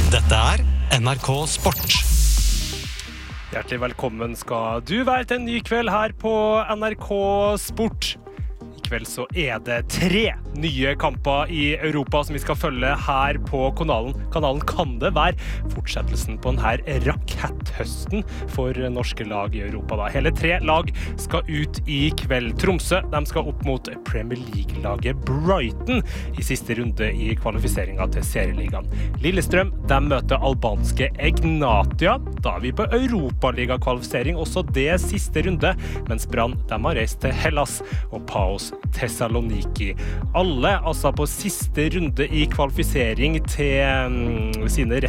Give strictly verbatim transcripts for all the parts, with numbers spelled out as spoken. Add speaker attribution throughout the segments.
Speaker 1: Dette er N R K Sport.
Speaker 2: Hjertelig velkommen skal du være til en ny kveld her på N R K Sport. I kveld så er det tre nye kamper i Europa som vi skal følge her på kanalen. Kanalen kan det være fortsettelsen på denne raketthøsten for norske lag i Europa. Da. Hele tre lag skal ut i kveld. Tromsø, de skal opp mot Premier League-laget Brighton i siste runde i kvalifiseringen til serieligaen. Lillestrøm, de møter albanske Egnatia. Da er vi på Europaliga-kvalifisering, også det siste runde, mens Brann, de har reist til Hellas og Paos Thessaloniki. Alle altså på siste runde i kvalifisering til um, sine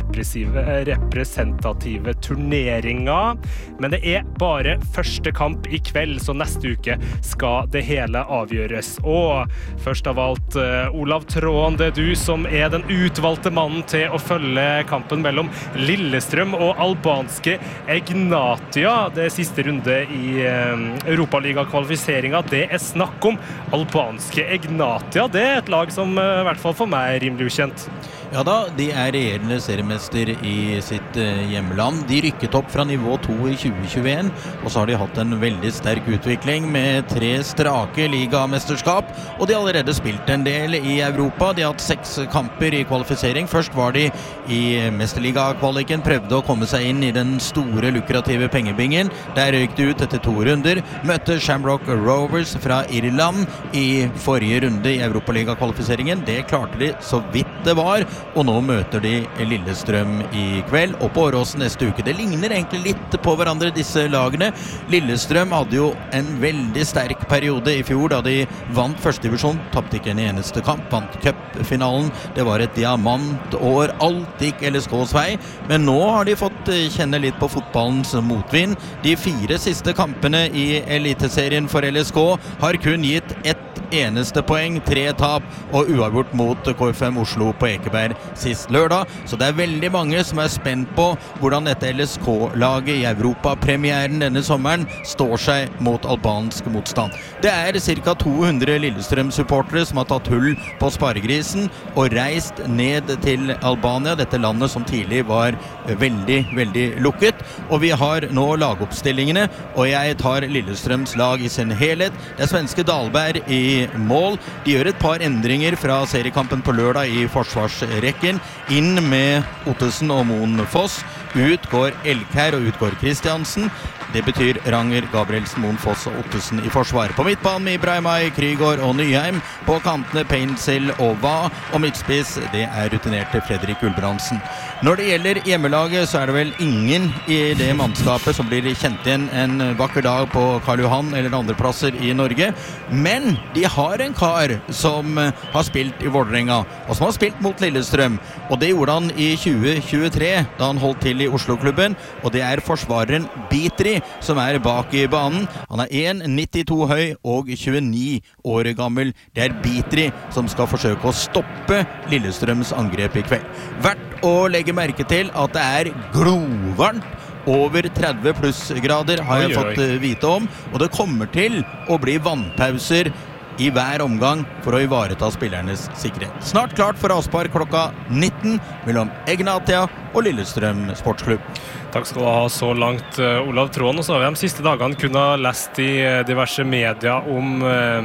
Speaker 2: representative turneringer. Men det er bare første kamp i kveld, så neste uke skal det hele avgjøres. Og først av alt, uh, Olav Tråen, det er du som er den utvalgte mannen til å følge kampen mellom Lillestrøm og albanske Egnatia. Det er siste runde i um, Europaliga-kvalifiseringen. Det er snakk om albanske Egnatia. Det er et lag som i hvert fall for meg er rimelig ukjent.
Speaker 3: Ja da, de er regjerende seriemester i sitt hjemland. De rykket opp fra nivå to i tjue tjueen, og så har de hatt en veldig sterk utvikling med tre strake ligamesterskap, og de har allerede spilt en del i Europa. De har hatt seks kamper i kvalifisering. Først var de i mesterliga-kvaliken, prøvde å komme seg inn i den store lukrative pengebingen. Der røyk de ut etter to runder, møtte Shamrock Rovers fra Irland i forrige runde i Europaliga-kvalifiseringen. Det klarte de så vidt det var, og nå møter de Lillestrøm i kveld og på Åråsen neste uke. Det ligner egentlig litt på hverandre, disse lagene. Lillestrøm hadde jo en veldig sterk periode i fjor da de vant første divisjon, tappte ikke en eneste kamp, vant cupfinalen. Det var et diamantår, alt gikk L S K's vei, men nå har de fått kjenne litt på fotballens motvind. De fire siste kampene i eliteserien for L S K har kun gitt ett eneste poeng, tre tap og uavgjort mot K F M Oslo på Ekeberg sist lørdag. Så det er veldig mange som er spent på hvordan dette L S K-laget i Europa-premieren denne sommeren står seg mot albansk motstand. Det er ca. to hundre Lillestrøm-supportere som har tatt hull på sparegrisen og reist ned til Albania, dette landet som tidlig var veldig, veldig lukket. Og vi har nå lagoppstillingene, og jeg tar Lillestrøms lag i sin helhet. Det er svenske Dahlberg i mål. De gjør et par endringer fra seriekampen på lørdag i forsvarsrekken. Inn med Ottesen og Moen Foss. Ut går Elkær og ut går Kristiansen. Det betyr Ranger, Gabrielsen, Moen Foss og Ottesen i forsvar. På midtbanen med Ibrahimai, Krygård og Nyheim. På kantene Painsel og Va. Og midtspiss, det er rutinerte Fredrik Gulbrandsen. Når det gjelder hjemmelaget, så er det vel ingen i det mannskapet som blir kjent igjen en vakker dag på Karl Johan eller andre plasser i Norge. Men de har en kar som har spilt i Vålerenga, og som har spilt mot Lillestrøm. Og det gjorde han i tjue tjuetre, da han holdt til i Oslo-klubben. Og det er forsvareren Bitri, som er bak i banen. Han er en komma nittito høy og tjueni år gammel. Det er Bitri som skal forsøke å stoppe Lillestrøms angrep i kveld. Verdt å legge merke til at det er glovarmt. Over tretti plussgrader har jeg fått vite om, og det kommer til å bli vannpauser i hver omgang for å ivareta spillernes sikkerhet. Snart klart for avspark klokka nitten mellom Egnatia og Lillestrøm Sportsklubb.
Speaker 2: Takk skal du ha så langt, Olav Tråen. Og så har vi de siste dagene kunnet lest i diverse medier om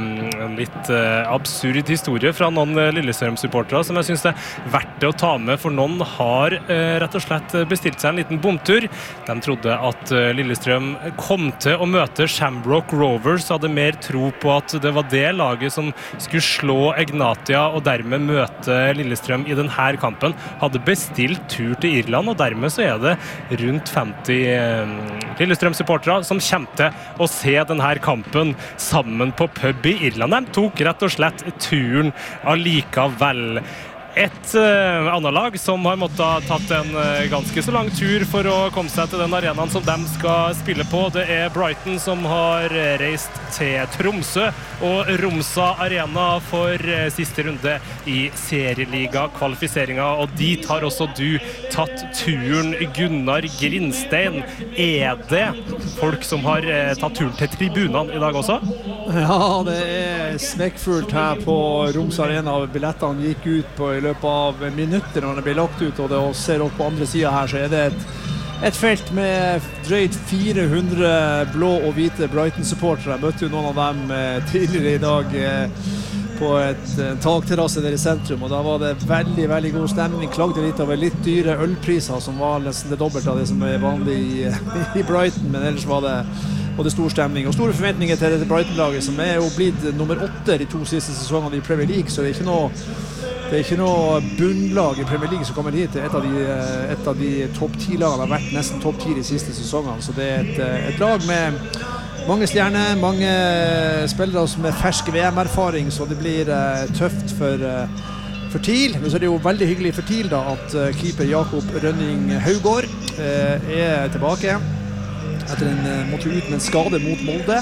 Speaker 2: en litt absurd historie fra noen Lillestrøm-supportere som jeg synes det er verdt det å ta med, for noen har rett og slett bestilt seg en liten bomtur. De trodde at Lillestrøm kom til å møte Shamrock Rovers, hadde mer tro på at det var det laget som skulle slå Egnatia og dermed møte Lillestrøm i denne kampen. Hadde bestilt tur til Irland, og dermed så er det rundt femti Lillestrøm-supportere som kommer til å se denne kampen sammen på pub i Irland. De tok rett og slett turen allikevel. Et uh, annet lag som har måttet tatt en uh, ganske så lang tur for å komme seg til den arenaen som de skal spille på. Det er Brighton som har reist til Tromsø og Romsa Arena for uh, siste runde i serieliga-kvalifiseringen. Og dit har også du tatt turen, Gunnar Grinstein. Er det folk som har uh, tatt turen til tribunene i dag også?
Speaker 4: Ja, det er smekkfullt her på Romsa Arena. Billettene gikk ut på i løpet av minutter når det blir lagt ut, og det og ser opp på andre siden her, så er det et, et felt med drøyt fire hundre blå og hvite Brighton-supportere. Jeg møtte jo noen av dem tidligere i dag på et takterrasse der i sentrum, og da var det veldig, veldig god stemning. Klagde litt over litt dyre ølpriser, som var nesten det dobbelte av det som er vanlig i, i Brighton, men ellers var det, var det stor stemning. Og store forventninger til dette Brighton-laget, som er jo blitt nummer åtte de to siste sesongene i Premier League, så det er ikke noe, det er ikke noe bunnlag i Premier League som kommer hit. Et av de, et av de topp ti-lagene har vært nesten topp ti de siste sesongene, så det er et, et lag med mange stjerner, mange spillere som er fersk V M-erfaring, så det blir uh, tøft for, uh, for TIL. Men så er det jo veldig hyggelig for TIL da, at uh, keeper Jakob Rønning Haugård uh, er tilbake etter en uh, måtte ut med en skade mot Molde.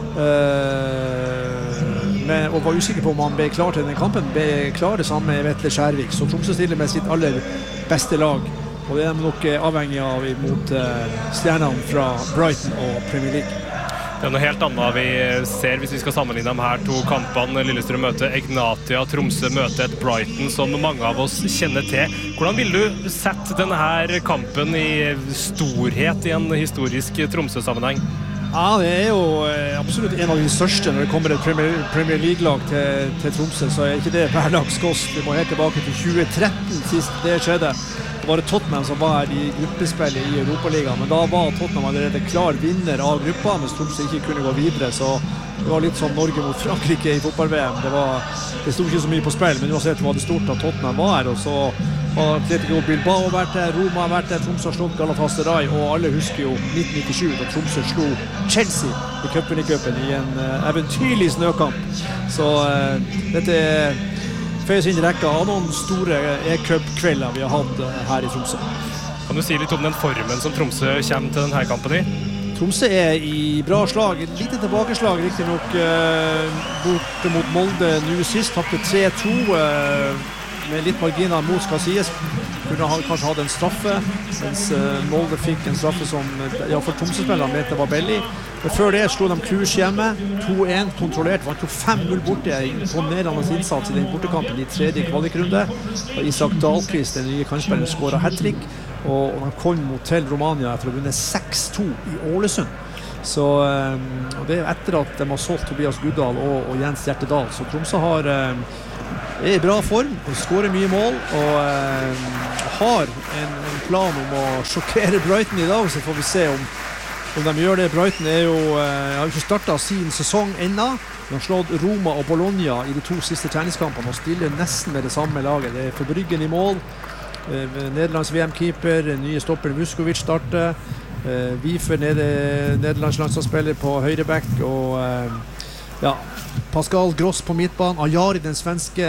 Speaker 4: Uh, med, og var usikker på om han ble klar til denne kampen. Ble klar det samme med Vetle Skjærvik, så Tromsø stiller med sitt aller beste lag. Og det er nok avhengig av mot uh, stjernene fra Brighton og Premier League.
Speaker 2: Det er noe helt annet vi ser hvis vi skal sammenligne de her to kampene. Lillestrøm møter Egnatia, Tromsø møter et Brighton som mange av oss kjenner til. Hvordan vil du sette denne her kampen i storhet i en historisk Tromsø-sammenheng?
Speaker 4: Ja, det er jo absolutt en av de største når det kommer et Premier, Premier League-lag til, til Tromsø, så er ikke det hverdagskost. Vi må helt tilbake til tjue tretten sist det skjedde. Det var det Tottenham som var her i gruppespillet i Europaligaen, men da var Tottenham allerede klar vinner av gruppa, mens Tromsø ikke kunne gå videre, så det var litt som Norge mot Frankrike i fotball-V M. Det, var, det stod ikke så mye på spill, men uansett var det stort at Tottenham var her, og så har Atletico Bilbao vært der, Roma har vært der, Tromsø har slått Galatasaray, og alle husker jo nitten nittisju da Tromsø slo Chelsea i cupen i en uh, eventyrlig snøkamp. Så uh, dette er føyes inn i rekka av noen store e-cup-kvelder vi har hatt her i Tromsø.
Speaker 2: Kan du si litt om den formen som Tromsø kommer til denne kampen i?
Speaker 4: Tromsø er i bra slag, et lite tilbakeslag, riktig nok uh, borte mot Molde nå sist, tappte tre to uh, med litt marginer mot skal sies. Kunne ha, kanskje hatt en straffe, mens uh, Molde fikk en straffe som ja, for Tromsø-spillerne mente var billig. Men før det slo de Klus hjemme, to en kontrollert, vant jo fem null borte i imponerende innsats i den bortekampen i tredje kvalikrunde. Og Isak Dahlqvist, den nye kantspilleren, skåret hat-trick, og, og de kom mot til Romania etter å vinne seks to i Ålesund. Så um, og det er etter at de har solgt Tobias Guddal og, og Jens Hjertedal, så Tromsø har um, er i bra form, og skårer mye mål, og um, har en, en plan om å sjokkere Brighton i dag, så får vi se om om de gjør det. Brighton er jo, eh, har ikke startet sin sesong enda. De har slått Roma og Bologna i de to siste treningskampene og stiller nesten med det samme laget. Det er for Bryggen i mål. Eh, Nederlands V M-keeper, nye stopper Vuskovic starter. Eh, Wiefer, Nederlands landslagsspiller på høyreback, og eh, ja, Pascal Gross på midtbanen. Ajari, den svenske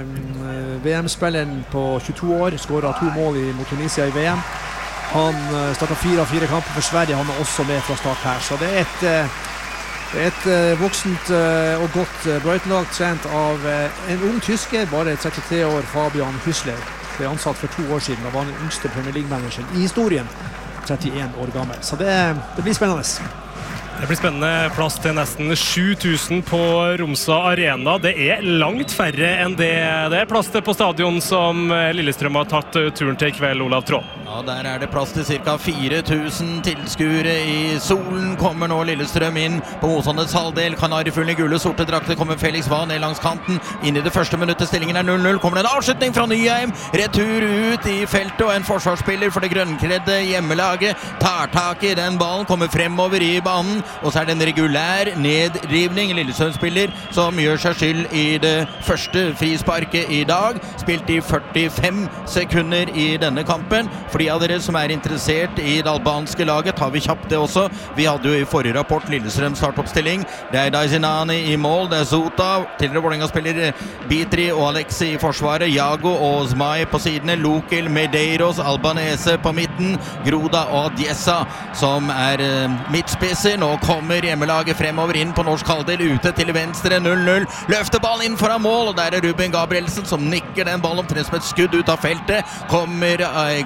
Speaker 4: eh, V M-spilleren på tjueto år, skåret to mål i, mot Tunisia i V M. Han startet fire av fire kamper for Sverige, han er også med fra start her. Så det er et, et voksent og godt Brighton-lag trent av en ung tysker, bare trettitre år, Fabian Hüsler. Det er ansatt for to år siden, og var den yngste Premier League-manageren i historien, trettien år gammel. Så det, det blir spennende.
Speaker 2: Det blir spennende, plass til nesten sju tusen på Romsa Arena. Det er langt færre enn det det er plass til på stadion som Lillestrøm har tatt turen til i kveld, Olav Traa.
Speaker 3: Ja, der er det plass til cirka fire tusen tilskuere i solen. Kommer nå Lillestrøm inn på motstanders halvdel. Kanarifull i gule, sorte drakter kommer Felix Vahn ned langs kanten. Inn i det første minuttet, stillingen er null null. Kommer det en avslutning fra Nyheim. Retur ut i feltet, og en forsvarsspiller for det grønnkledde hjemmelaget tar tak i den ballen, kommer fremover i banen. Og så er det en regulær nedrivning. Lillestrøm-spiller som gjør seg skyld i det første frisparket i dag. Spilt i førtifem sekunder i denne kampen. For de av dere som er interessert i det albanske laget, tar vi kjapt det også. Vi hadde jo i forrige rapport Lillestrøm startoppstilling. Det er Daisinani i mål, det er Zota, tidligere Vålerenga-spiller Bitri og Alexi i forsvaret, Jago og Zmai på sidene, Lokil, Medeiros, Albanese på midten, Groda og Diessa som er uh, midtspisser. Nå kommer hjemmelaget fremover inn på norsk halvdel, ute til venstre, null null. Løfter ballen inn foran mål, og der er Ruben Gabrielsen som nikker den ballen omtrent som et skudd ut av feltet. Kommer Ignat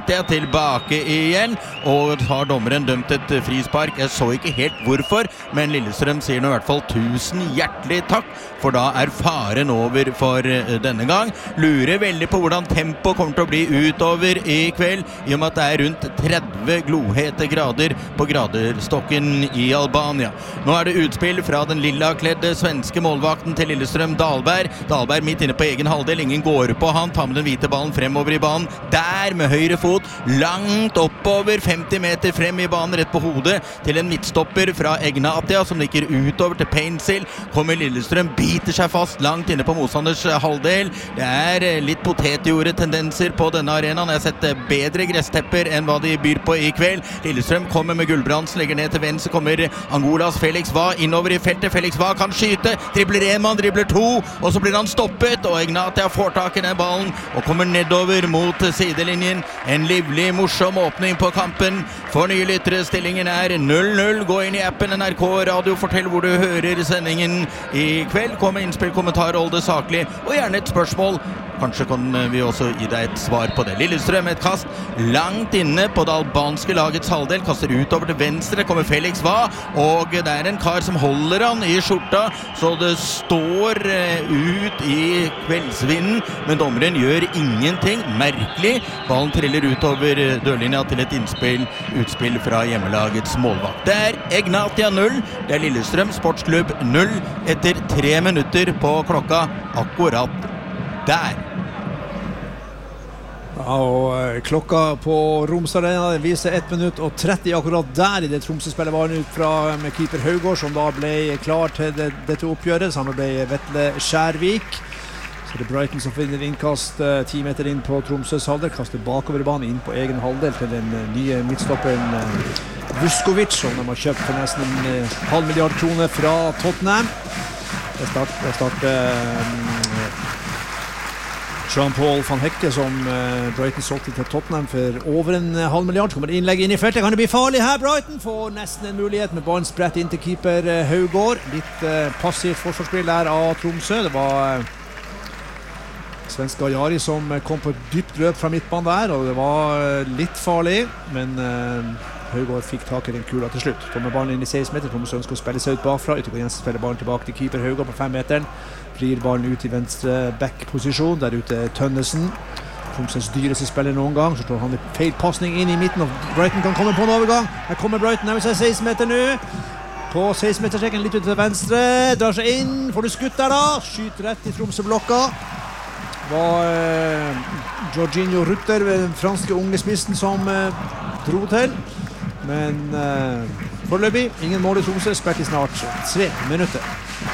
Speaker 3: Egnatia tilbake igjen, og har dommeren dømt et frispark. Jeg så ikke helt hvorfor, men Lillestrøm sier nå i hvert fall tusen hjertelig takk, for da er faren over for denne gang. Lurer veldig på hvordan tempo kommer til å bli utover i kveld, i og med at det er rundt tretti glohete grader på graderstokken i Albania. Nå er det utspill fra den lilla-kledde svenske målvakten til Lillestrøm, Dahlberg. Dahlberg midt inne på egen halvdel, ingen går på han, tar med den hvite ballen fremover i banen, der med høyre fot, langt oppover, femti meter frem i banen, rett på hodet, til en midtstopper fra Egnatia, som liker utover til Painsil. Kommer Lillestrøm, biter seg fast langt inne på motstanders halvdel. Det er litt potetjorde tendenser på denne arenaen. Jeg har sett bedre gresstepper enn hva de byr på i kveld. Lillestrøm kommer med Gullbrands, legger ned til venstre, kommer Angolas Felix Va innover i feltet. Felix Va kan skyte, dribler en mann, dribler to, og så blir han stoppet, og Egnatia får tak i den ballen og kommer nedover mot sidelinjen. En livlig, morsom åpning på kampen. For nye lyttere, stillingen er null null. Gå inn i appen N R K Radio, fortell hvor du hører sendingen i kveld. Kom med innspill, kommentar, hold det saklig, og gjerne et spørsmål. Kanskje kan vi også gi deg et svar på det. Lillestrøm et kast langt inne på det albanske lagets halvdel, kaster utover til venstre, kommer Felix Va, og det er en kar som holder han i skjorta, så det står ut i kveldsvinden, men dommeren gjør ingenting. Merkelig. Ballen triller utover dørlinja til et innspill, utspill fra hjemmelagets målvakt. Det er Egnatia null, det er Lillestrøm Sportsklubb null, etter tre minutter på klokka akkurat der.
Speaker 4: Ja, og klokka på Romsdal Arena viser ett minutt og tretti akkurat der i det Tromsø-spillet var ut fra med keeper Haugård, som da ble klar til det, dette oppgjøret. Sammen ble Vetle Skjærvik. Så det er Brighton som finner innkast ti meter inn på Tromsøs halvdel, kaster bakover i banen inn på egen halvdel til den nye midtstopperen Vuskovic, som de har kjøpt for nesten en halv milliard kroner fra Tottenham. Det starter, det starter Jean-Paul van Hekke, som uh, Brighton solgte til Tottenham for over en uh, halv milliard. Kommer innlegg inn i feltet. Kan det bli farlig her? Brighton får nesten en mulighet med ballen spredt inn til keeper uh, Haugård. Litt uh, passivt forsvarsspill der av Tromsø. Det var uh, svenske Ajari som uh, kom på et dypt løp fra midtbanen der, og det var uh, litt farlig, men uh, Haugård fikk tak i den kula til slutt. Kommer ballen inn i seksten meter. Tromsø ønsker å spille seg ut bakfra. Utegård Jensen spiller ballen tilbake til keeper Haugård på fem meteren. Frir ballen ut i venstre back-posisjon. Der ute Tønnesen. Tromsøs dyreste spiller noen gang. Så står han med feil passning inn i midten, og Brighton kan komme på en overgang. Her kommer Brighton, nærmer seg seksten meter nå. På seksten meter-trekken litt ut til venstre. Drar seg inn. Får du skutt der da? Skyter rett i Tromsø-blokka. Var eh, Jorginho Rutter, den franske unge spissen, som eh, dro til. Men eh, foreløpig ingen mål i Tromsø, spilt i snart tre minutter.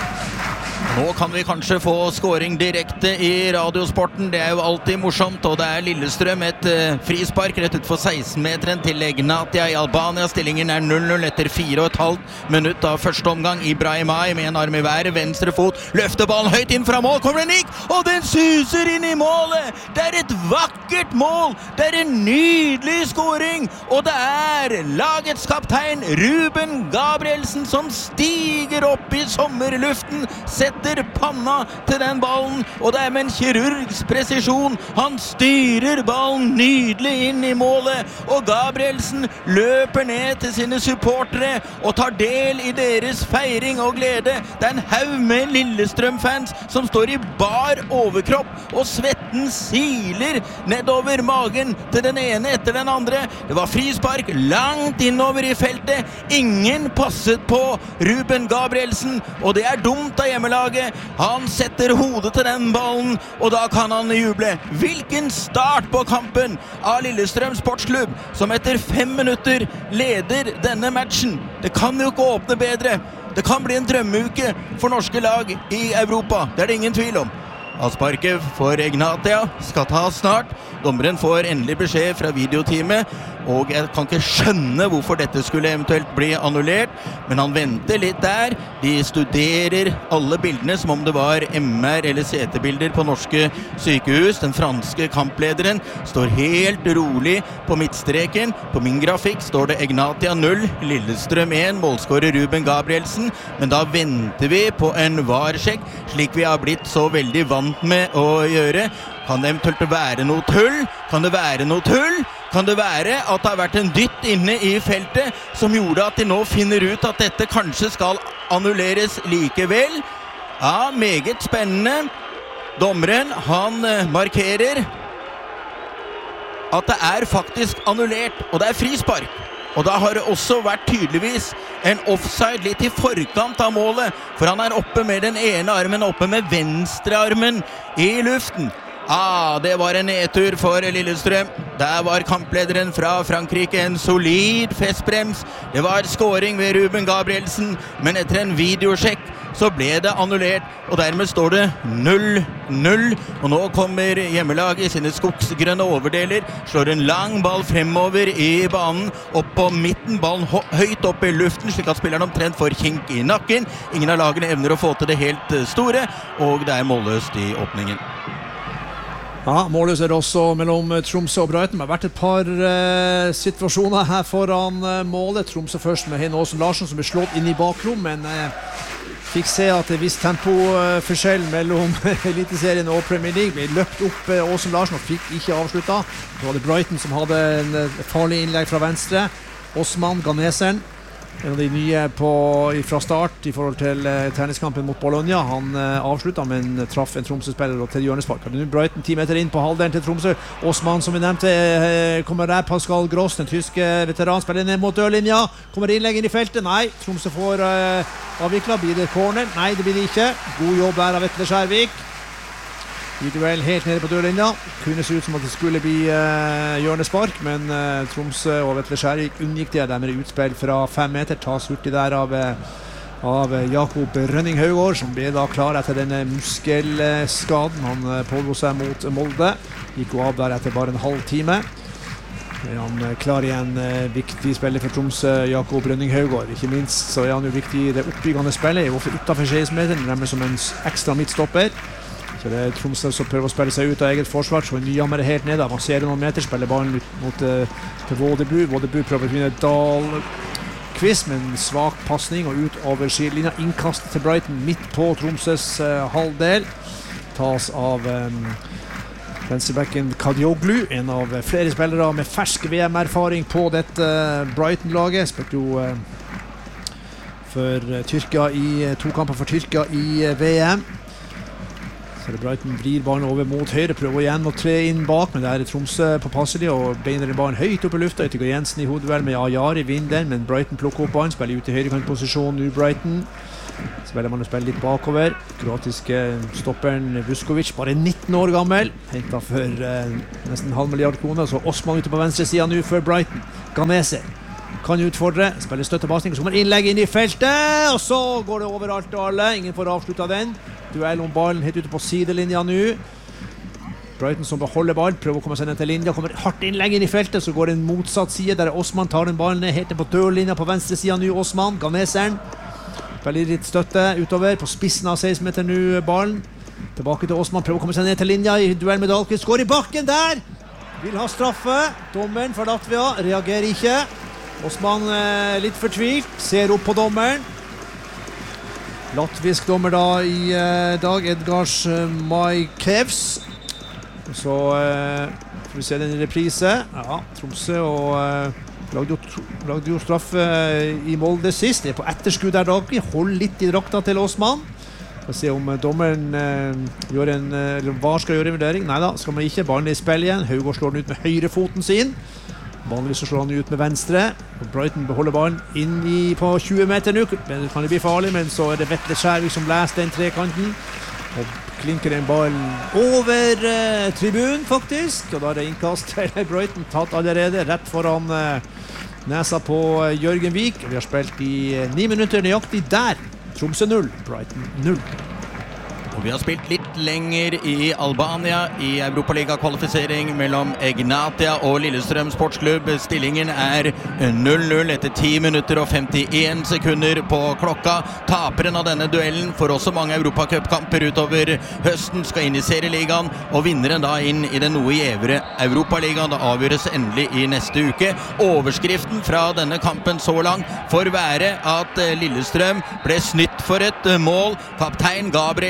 Speaker 3: Nå kan vi kanskje få scoring direkte i radiosporten. Det er jo alltid morsomt, og det er Lillestrøm et uh, frispark rett ut for seksten-meteren til Egnatia i Albania. Stillingen er null null etter fire og et halvt minutt av første omgang. Ibrahim Ay med en arm i været, venstre fot, løfter ballen høyt inn fra mål, kommer en nikk, og den suser inn i målet! Det er et vakkert mål! Det er en nydelig scoring! Og det er lagets kaptein Ruben Gabrielsen som stiger opp i sommerluften, setter panna til den ballen, og det er med en kirurgs presisjon. Han styrer ballen nydelig inn i målet, og Gabrielsen løper ned til sine supportere og tar del i deres feiring og glede. Det er en haug med Lillestrøm-fans som står i bar overkropp, og svetten siler nedover magen til den ene etter den andre. Det var frispark langt innover i feltet. Ingen passet på Ruben Gabrielsen, og det er dumt av hjemmelaget. Han setter hodet til den ballen, og da kan han juble. Hvilken start på kampen av Lillestrøm Sportsklubb, som etter fem minutter leder denne matchen. Det kan jo ikke åpne bedre. Det kan bli en drømmeuke for norske lag i Europa. Det er det ingen tvil om. Avsparket for Egnatia skal ta snart. Dommeren får endelig beskjed fra videoteamet, og jeg kan ikke skjønne hvorfor dette skulle eventuelt bli annullert, men han venter litt der. De studerer alle bildene som om det var M R eller C T-bilder på norske sykehus. Den franske kamplederen står helt rolig på midtstreken. På min grafikk står det Egnatia null, Lillestrøm én, målskårer Ruben Gabrielsen, men da venter vi på en varsjekk, slik vi har blitt så veldig vant med å gjøre. Kan det eventuelt være noe tull? Kan det være noe tull? Kan det være at det har vært en dytt inne i feltet som gjorde at de nå finner ut at dette kanskje skal annulleres likevel? Ja, meget spennende. Dommeren, han markerer at det er faktisk annullert, og det er frispark. Og da har det også vært tydeligvis en offside litt i forkant av målet, for han er oppe med den ene armen, oppe med venstre armen i luften. Ah, det var en nedtur for Lillestrøm. Der var kamplederen fra Frankrike, en solid festbrems. Det var scoring ved Ruben Gabrielsen, men etter en videosjekk så ble det annullert, og dermed står det null null. Og nå kommer hjemmelag i sine skogsgrønne overdeler, slår en lang ball fremover i banen, opp på midten, ballen høyt opp i luften, slik at spilleren omtrent får kink i nakken. Ingen av lagene evner å få til det helt store, og det er målløst i åpningen.
Speaker 4: Ja, målløs er det også mellom Tromsø og Brighton. Det har vært et par uh, situasjoner her foran uh, målet. Tromsø først med Heine Aasen Larsen som ble slått inn i bakrom, men uh, fikk se at det er viss tempoforskjell mellom Eliteserien og Premier League. Ble løpt opp uh, Aasen Larsen og fikk ikke avsluttet. Så var det Brighton som hadde en uh, farlig innlegg fra venstre. Osman Ganeseren, en av de nye på, fra start i forhold til uh, tenniskampen mot Bologna. Han uh, avsluttet, men traff en Tromsø-spiller og til hjørnespark. Nå Brighton ti meter inn på halvdelen til Tromsø. Osman, som vi nevnte, uh, kommer der. Pascal Gross, den tyske veteran, spiller ned mot dørlinja. Kommer innlegg inn i feltet? Nei. Tromsø får uh, avviklet. Blir det corner? Nei, det blir det ikke. God jobb her av Vetle Skjærvik. I duell helt nede på dørlinja. Kunne se ut som at det skulle bli uh, hjørnespark, men uh, Tromsø og Vetle Skjærvik unngikk det. Der med utspill fra fem meter. Tas hurtig der av, uh, av Jakob Rønning Haugård, som ble da klar etter denne muskelskaden. Han uh, pådro seg mot Molde. Gikk jo av der etter bare en halv time. Han er klar igjen, uh, viktig spiller for Tromsø, Jakob Rønning Haugård. Ikke minst så er han jo viktig i det oppbyggende spillet. Er ofte utenfor seksten meter, nemlig som en ekstra midtstopper. Så det er Tromsø som prøver å spille seg ut av eget forsvar, så Nyhammer er helt nede, avanserer noen meter, spiller ballen ut mot uh, til Vådebu. Vådebu prøver å finne Dahlqvist med en svak passning og ut over sidelinja. Innkast til Brighton midt på Tromsøs uh, halvdel. Tas av um, venstrebacken Kadioglu, en av flere spillere med fersk V M-erfaring på dette uh, Brighton-laget. Spilte jo uh, for uh, Tyrkia i uh, to kamper for Tyrkia i uh, V M. Så Brighton vrir ballen over mot høyre, prøver igjen å tre inn bak, men det er Tromsø på passelig og beiner ballen høyt opp i lufta. Yttergård Jensen i hodeduell med Ajar i vinden, men Brighton plukker opp ballen, spiller ut i høyrekantposisjon nå Brighton. Spiller man å spille litt bakover. Kroatiske stopperen Vuskovic, bare nitten år gammel, hentet for eh, nesten en halv milliard kroner, så Osman ute på venstre siden nå for Brighton. Ganeser kan utfordre, spiller støttepasning, så kommer innlegg inn i feltet, og så går det overalt og alle. Ingen får avsluttet den. Duell om ballen helt ute på sidelinja nå. Brighton som beholder ballen, prøver å komme seg ned til linja, kommer hardt innlegg inn i feltet, så går det en motsatt side, der Osman tar den ballen ned helt ned på dørlinja på venstre siden nå. Osman, Ganeseren, spiller litt støtte utover, på spissen av seksten meter nå ballen. Tilbake til Osman, prøver å komme seg ned til linja i duell med Dahlqvist, går i bakken der! Vil ha straffe, dommeren for Latvia, reagerer ikke. Osman eh, litt fortvilt, ser opp på dommeren. Latvisk dommer da i eh, dag, Edgars eh, Majkevs. Så eh, får vi se den i reprise. Ja, Tromsø og eh, lagde, jo, lagde jo straffe eh, i Molde sist. Det er på etterskudd der dag. Hold litt i drakta til Osman. Får se om eh, dommeren eh, gjør en, eh, eller hva skal gjøre en vurdering. Neida, skal man ikke. Ballen er i spill igjen. Haugård slår den ut med høyrefoten sin. Vanligvis så slår han ut med venstre. Brighton beholder ballen inn i på tjue meter nå. Det kan det bli farlig, men så er det Vetle Skjærvik som leser den trekanten. Og klinker en ball over eh, tribunen faktisk. Og da er det innkast til Brighton tatt allerede rett foran eh, nesa på eh, Jørgen Vik. Vi har spilt i eh, ni minutter nøyaktig der. Tromsø null, Brighton null.
Speaker 3: Og vi har spilt litt lenger i Albania i Europaliga-kvalifisering mellom Egnatia og Lillestrøm Sportsklubb. Stillingen er null null etter ti minutter og femtien sekunder på klokka. Taperen av denne duellen får også mange Europacup-kamper utover høsten, skal inn i serieligaen, og vinneren da inn i den noe gjevere Europaligaen. Det avgjøres endelig i neste uke. Overskriften fra denne kampen så langt får være at Lillestrøm ble snytt for et mål. Kaptein Gabrielsen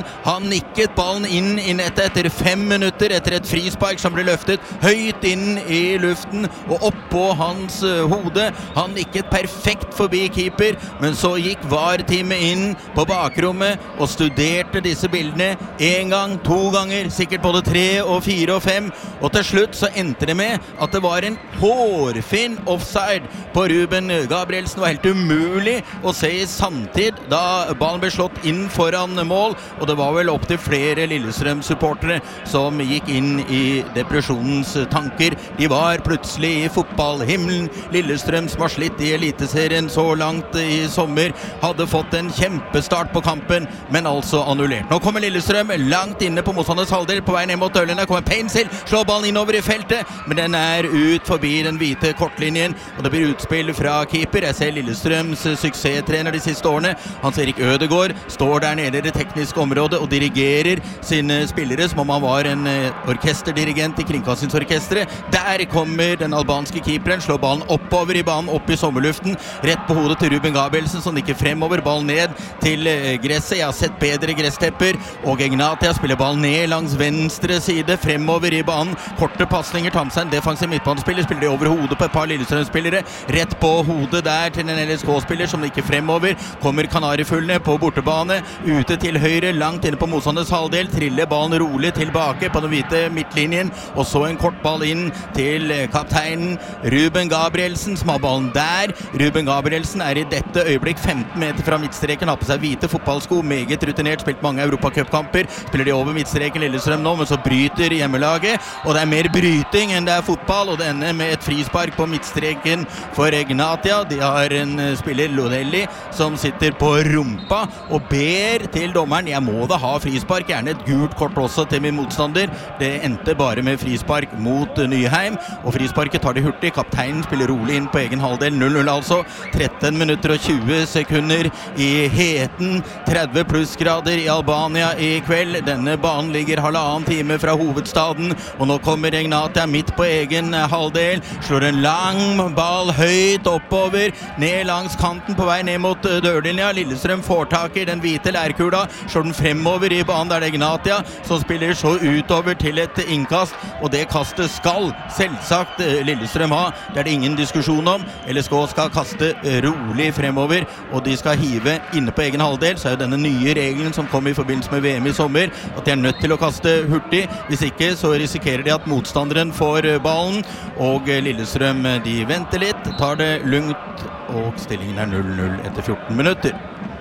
Speaker 3: Han nikket ballen inn i nettet etter fem minutter etter et frispark som ble løftet høyt inn i luften og opp på hans uh, hode. Han nikket perfekt forbi keeper, men så gikk V A R-teamet inn på bakrommet og studerte disse bildene en gang, to ganger, sikkert både tre og fire og fem, og til slutt så endte det med at det var en hårfin offside på Ruben Gabrielsen. Det var helt umulig å se i samtid da ballen ble slått inn foran mål, og det var vel opp til flere Lillestrøm-supportere som gikk inn i depresjonens tanker. De var plutselig i fotballhimmelen. Lillestrøm som har slitt i Eliteserien så langt i sommer, hadde fått en kjempestart på kampen, men altså annullert. Nå kommer Lillestrøm langt inne på motstanders halvdel, på vei ned mot Ørlene. Kommer Painsil, slår ballen innover i feltet, men den er ut forbi den hvite kortlinjen, og det blir utspill fra keeper. Jeg ser Lillestrøms suksesstrener de siste årene, Hans Erik Ødegård, står der nede i det tekniske området og dirigerer sine spillere som om han var en orkesterdirigent i Kringkastingsorkestret. Der kommer den albanske keeperen, slår ballen oppover i banen, opp i sommerluften, rett på hodet til Ruben Gabrielsen, som ikke fremover, ballen ned til gresset. Jeg har sett bedre gresstepper, og Egnatia spiller ballen ned langs venstre side, fremover i banen, korte passninger, tar med seg en defensiv midtbanespiller, spiller de over hodet på et par Lillestrøm-spillere, rett på hodet der til en L S K-spiller som ikke fremover, kommer Kanarifuglene på bortebane, ute til høyre, langt inne på motstanders halvdel, triller ballen rolig tilbake på den hvite midtlinjen, og så en kort ball inn til kapteinen Ruben Gabrielsen, som har ballen der. Ruben Gabrielsen er i dette øyeblikk femten meter fra midtstreken, har på seg hvite fotballsko, meget rutinert, spilt mange Europacup-kamper, spiller de over midtstreken Lillestrøm nå, men så bryter hjemmelaget, og det er mer bryting enn det er fotball, og det ender med et frispark på midtstreken for Egnatia. De har en spiller, Lodelli, som sitter på rumpa og ber til dommeren, jeg må da ha frispark, gjerne et gult kort også til min motstander. Det endte bare med frispark mot Nyheim, og frisparket tar det hurtig. Kapteinen spiller rolig inn på egen halvdel, null null altså, tretten minutter og tjue sekunder i heten, tretti plussgrader i Albania i kveld. Denne banen ligger halvannen time fra hovedstaden, og nå kommer Egnatia midt på egen halvdel, slår en lang ball høyt oppover, ned langs kanten på vei ned mot dørlinja. Lillestrøm får tak i den hvite lærkula, slår den fremover i banen, der det er Egnatia som spiller så utover til et innkast, og det kastet skal selvsagt Lillestrøm ha, det er det ingen diskusjon om. L S K skal kaste rolig fremover, og de skal hive inne på egen halvdel. Så er jo denne nye regelen som kom i forbindelse med V M i sommer, at de er nødt til å kaste hurtig. Hvis ikke så risikerer de at motstanderen får ballen, og Lillestrøm de venter litt, tar det lugnt, og stillingen er null null etter fjorten minutter.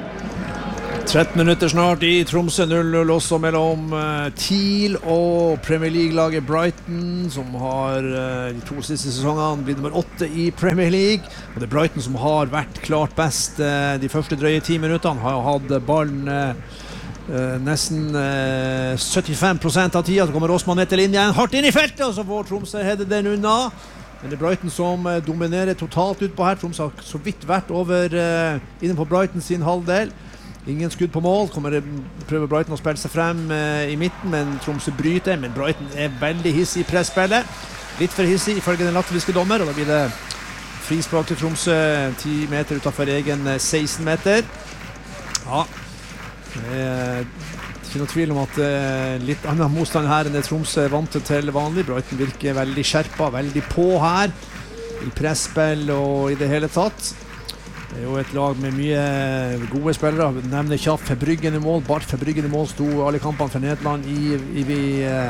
Speaker 4: tretten minutter snart i Tromsø, null null også mellom uh, TIL og Premier League-laget Brighton, som har uh, de to siste sesongene blitt nummer åtte i Premier League, og det er Brighton som har vært klart best uh, de første drøye ti minuttene, har jo hatt ballen uh, uh, nesten uh, syttifem prosent av tida. Så kommer Osman ned til linjen, hardt inn i feltet, og så får Tromsø hedde den unna. Men det er Brighton som uh, dominerer totalt ut på her. Tromsø har så vidt vært over uh, inne på Brighton sin halvdel. Ingen skudd på mål, kommer prøver Brighton å spille seg frem eh, i midten, men Tromsø bryter, men Brighton er veldig hissig i pressspillet. Litt for hissig ifølge den latviske dommer, og da blir det frispark til Tromsø ti meter utenfor egen seksten meter. Ja, det er ikke noe tvil om at eh, litt annen motstand her enn det Tromsø er vant til vanlig. Brighton virker veldig skjerpet, veldig på her, i pressspill og i det hele tatt. Det er jo et lag med mye gode spillere. Vi nevner kjapt Verbruggen i mål. Bart Verbruggen i mål sto alle kampene for Nederland i, i, i,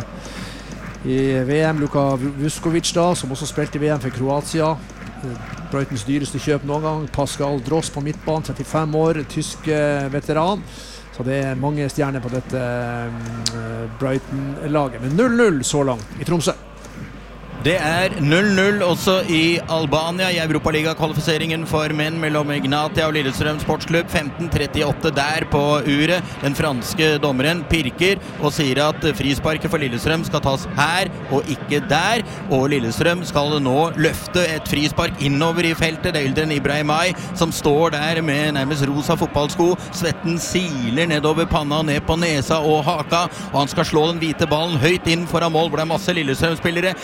Speaker 4: i V M. Luka Vuskovic da, som også spilte i V M for Kroatia. Brightons dyreste kjøp noen gang. Pascal Dross på midtbanen, trettifem år, tysk veteran. Så det er mange stjerner på dette Brighton-laget. Men null null så langt i Tromsø.
Speaker 3: Det er null null også i Albania i Europaliga-kvalifiseringen for menn mellom Egnatia og Lillestrøm Sportsklubb. femten trettiåtte der på uret. Den franske dommeren pirker og sier at frisparket for Lillestrøm skal tas her og ikke der. Og Lillestrøm skal nå løfte et frispark innover i feltet. Det er Eldren Ibrahimai som står der med nærmest rosa fotballsko. Svetten siler nedover panna, ned på nesa og haka. Og han skal slå den hvite ballen høyt inn foran mål, hvor det er masse Lillestrøm-spillere. Lillestrøm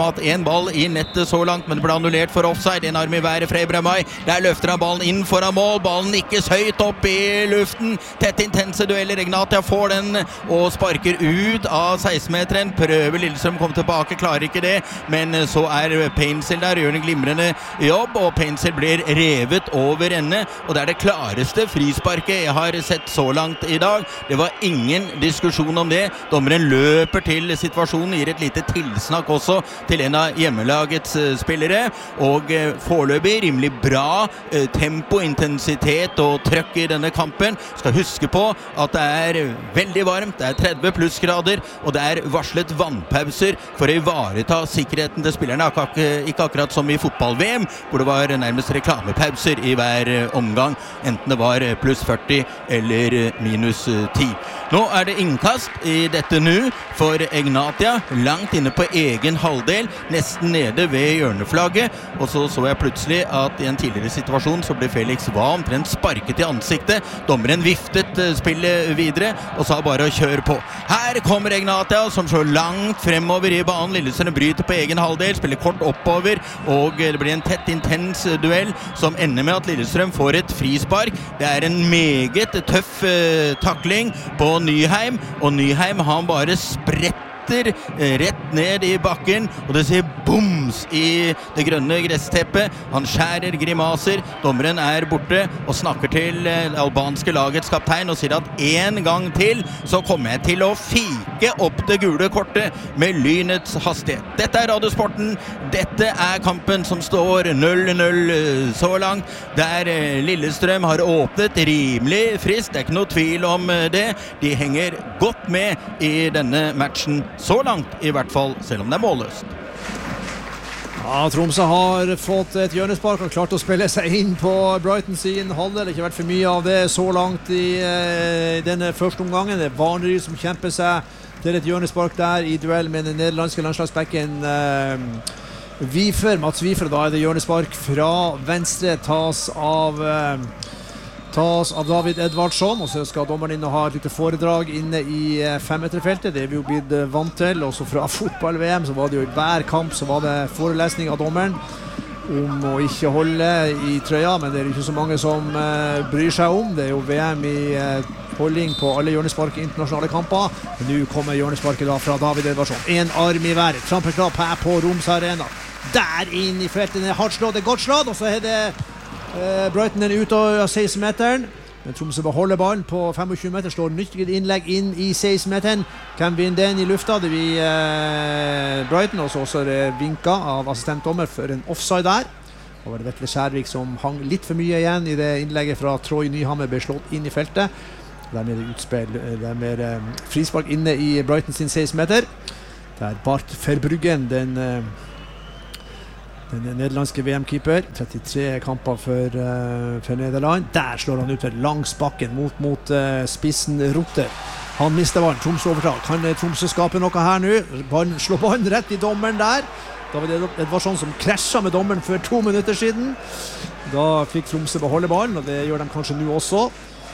Speaker 3: har hatt en ball i nettet så langt, men det ble annullert for offside. En arm i været fra Ibrahimay. Der løfter han ballen inn foran mål. Ballen nikkes høyt opp i luften. Tett intense dueller. Ignatia får den og sparker ut av seksten-meteren. Prøver Lillestrøm å komme tilbake, klarer ikke det. Men så er Painsil der, gjør en glimrende jobb, og Painsil blir revet over ende. Og det er det klareste frisparket jeg har sett så langt i dag. Det var ingen diskusjon om det. Dommeren løper til situasjonen, gir et lite tilsnakk også til en av hjemmelagets spillere, og foreløpig rimelig bra tempo, intensitet og trøkk i denne kampen. Skal huske på at det er veldig varmt, det er tretti plussgrader, og det er varslet vannpauser for å ivareta sikkerheten til spillerne, ikke akkurat som i fotball-V M, hvor det var nærmest reklamepauser i hver omgang, enten det var pluss førti eller minus ti. Nå er det innkast i dette nu for Ignatia, langt inne på egen halvdel, nesten nede ved hjørneflagget, og så så jeg plutselig at i en tidligere situasjon så ble Felix Wahm omtrent sparket i ansiktet. Dommeren viftet spillet videre og sa bare å kjøre på. Her kommer Ignatia som slår langt fremover i banen. Lillestrøm bryter på egen halvdel, spiller kort oppover, og det blir en tett, intens duell som ender med at Lillestrøm får et frispark. Det er en meget tøff uh, takling på Nyheim, og Nyheim har bare spredt rett ned i bakken, og det sier boms i det grønne gressteppet. Han skjærer grimaser. Dommeren er borte og snakker til det albanske lagets kaptein og sier at en gang til så kommer jeg til å fike opp det gule kortet med lynets hastighet. Dette er Radiosporten. Dette er kampen som står null null så langt, der Lillestrøm har åpnet rimelig frist. Det er ikke noe tvil om det. De henger godt med i denne matchen så langt, i hvert fall, selv om det er målløst.
Speaker 4: Ja, Tromsø har fått et hjørnespark og klart å spille seg inn på Brighton sin halvdel. Det har ikke vært for mye av det så langt i uh, denne første omgangen. Det er Varneryd som kjemper seg til et hjørnespark der i duell med den nederlandske landslagsbekken uh, Wiefer, Mats Wiefer. Da er det hjørnespark fra venstre, tas av uh, tas av David Edvardsson, og så skal dommeren inn og ha et lite foredrag inne i femmeterfeltet. Det er vi jo blitt vant til. Også fra fotball-V M så var det jo i hver kamp så var det forelesning av dommeren om å ikke holde i trøya, men det er ikke så mange som uh, bryr seg om. Det er jo V M i uh, holding på alle hjørnespark i internasjonale kamper. Men nå kommer hjørnesparket da fra David Edvardsson. En arm i været, trampeklapp her på Roms Arena. Der inn i feltet, det er hardt slått, det er godt slått, og så er det Uh, Brighton er ute av seksten-meteren, men Tromsø beholder ballen på tjuefem meter, slår nyttig innlegg inn i seksten-meteren, kan vinne den i lufta. Det blir uh, Brighton, og så også er det vinka av assistentdommer for en offside der. Og var det Vetle Skjærvik som hang litt for mye igjen i det innlegget fra Troy Nyhammer, ble slått inn i feltet. Dermed er det utspill, dermed er um, frispark inne i Brighton sin seksten-meter. Der Bart Verbruggen, den uh, den nederlandske V M-keeper, trettitre kamper for, uh, for Nederland. Der slår han ut langs bakken mot, mot uh, spissen Rotter. Han mister ballen, Tromsø overtar. Kan Tromsø skape noe her nå? Ballen, slår ballen rett i dommeren der. Da var det Edvardsson som krasjet med dommeren for to minutter siden. Da fikk Tromsø beholde ballen, og det gjør de kanskje nå også.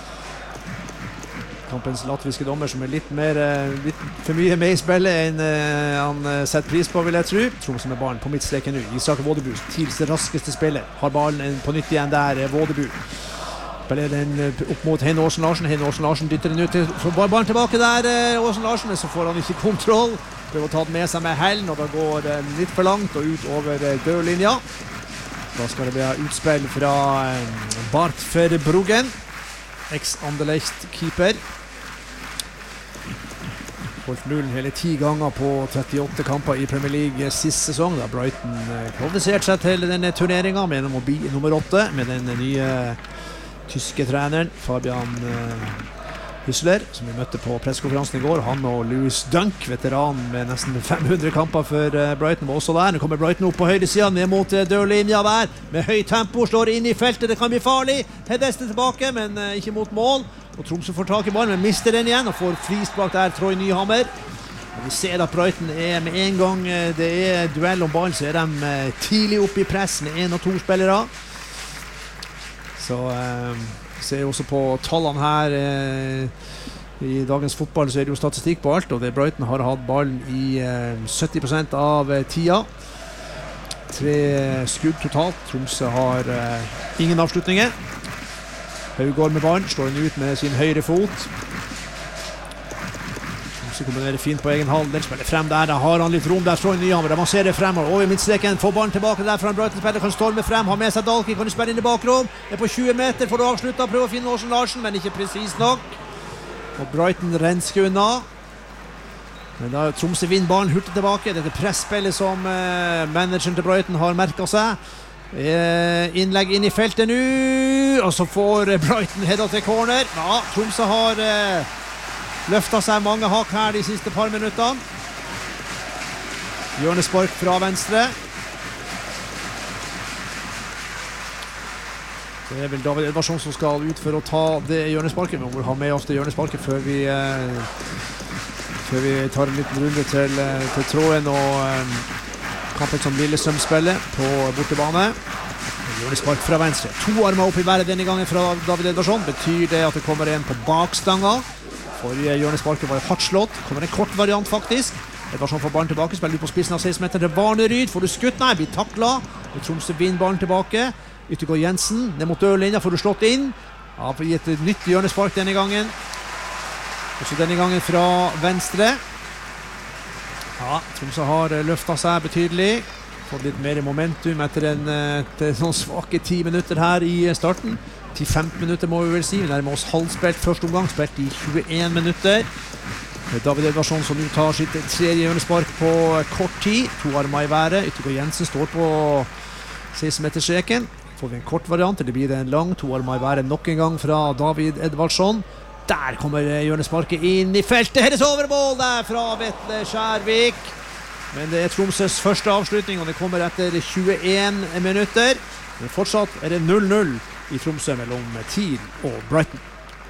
Speaker 4: Kampens latviske dommer som er litt mer litt for mye med i spillet enn uh, han uh, setter pris på, vil jeg tro. Tromsø med ballen på midtstreken nå. Isak Vådebu, tidligste raskeste spiller, har ballen på nytt igjen der, Vådebu. Spiller den opp mot Heine Åsen Larsen. Heine Åsen Larsen dytter den ut til, så ballen tilbake der, uh, Åsen Larsen, men så får han ikke kontroll. Prøver å ta den med seg med hellen, og da går det uh, litt for langt og ut over uh, dørlinja. Da skal det bli utspill fra uh, Bart Verbruggen, eks-Anderlecht-keeper. Holdt nullen hele ti ganger på trettiåtte kamper i Premier League sist sesong, da Brighton kvalifiserte seg til denne turneringen med å bli nummer åtte med den nye tyske treneren Fabian Hüsler, som vi møtte på presskonferansen i går. Han og Lewis Dunk, veteran med nesten fem hundre kamper for Brighton, var også der. Nå kommer Brighton opp på høyre siden, ned mot dørlinja der, med høy tempo, slår inn i feltet, det kan bli farlig. Hedeste tilbake, men ikke mot mål. Og Tromsø får tak i ballen, men mister den igjen, og får frispark der, Troy Nyhammer. Og vi ser at Brighton er med en gang det er duell om ballen, så er de tidlig oppe i press med en og to spillere. Så... Um ser også på tallene her, eh, I dagens fotball så er det jo statistikk på alt, og det Brighton har hatt ballen i eh, sytti prosent av eh, tida. Tre skudd totalt. Tromsø har eh, ingen avslutninger. Haug går med ballen, slår den ut med sin høyre fot. Så kombinerer fint på egen halvdel, spiller frem der, da har han litt rom der, slår Nyhammer, man ser det fremover, over midtstreken, får ballen tilbake der, fra en Brighton-spiller kan storme frem, har med seg Dalki, kan du spille inn i bakrom, er på tjue meter, får du avslutta, prøve å finne Åsen Larsen, men ikke precis nok, og Brighton rensker unna, men da Tromsø vinner ballen hurtig tilbake, dette pressspillet som eh, manageren til Brighton har merket seg, eh, innlegg inn i feltet nå, og så får Brighton headet til corner, ja, Tromsø har... Eh, løftet seg mange hakk her de siste par minuttene. Hjørnespark fra venstre. Det er vel David Edvardsson som skal ut for å ta det hjørnesparket. Vi må ha med oss det hjørnesparket før vi, eh, før vi tar en liten runde til, til tråden og eh, kampen som Lillestrøm spiller på bortebane. Hjørnespark fra venstre. To armer opp i været denne gangen fra David Edvardsson. Betyr det at det kommer en på bakstanga? Forrige hjørnesparket var hardt slått. Kommer en kort variant faktisk. Edvardsson får ballen tilbake, spiller ut på spissen av seksten meter til Varneryd. Får du skutt? Nei, blir taklet. Tromsø vinner ballen tilbake. Yttergård Jensen, ned mot dørlinja, får du slått inn. Ja, får gitt et nytt hjørnespark denne gangen. Også denne gangen fra venstre. Ja, Tromsø har løftet seg betydelig. Fått litt mer momentum etter en etter sånn svake ti minutter her i starten. ti til femten minutter må vi vel si. Vi nærmer oss halvspilt første omgang, spilt i tjueen minutter. David Edvardsson som nå tar sitt tredje hjørnespark på kort tid. To armer i været. Yttergård Jensen står på seksten meter streken. Får vi en kort variant, eller blir det en lang? To armer i været nok en gang fra David Edvardsson. Der kommer hjørnesparket inn i feltet. Hennes overmål der fra Vetle Skjærvik. Men det er Tromsøs første avslutning, og det kommer etter tjueen minutter. Men fortsatt er det null null i Tromsø mellom TIL og Brighton.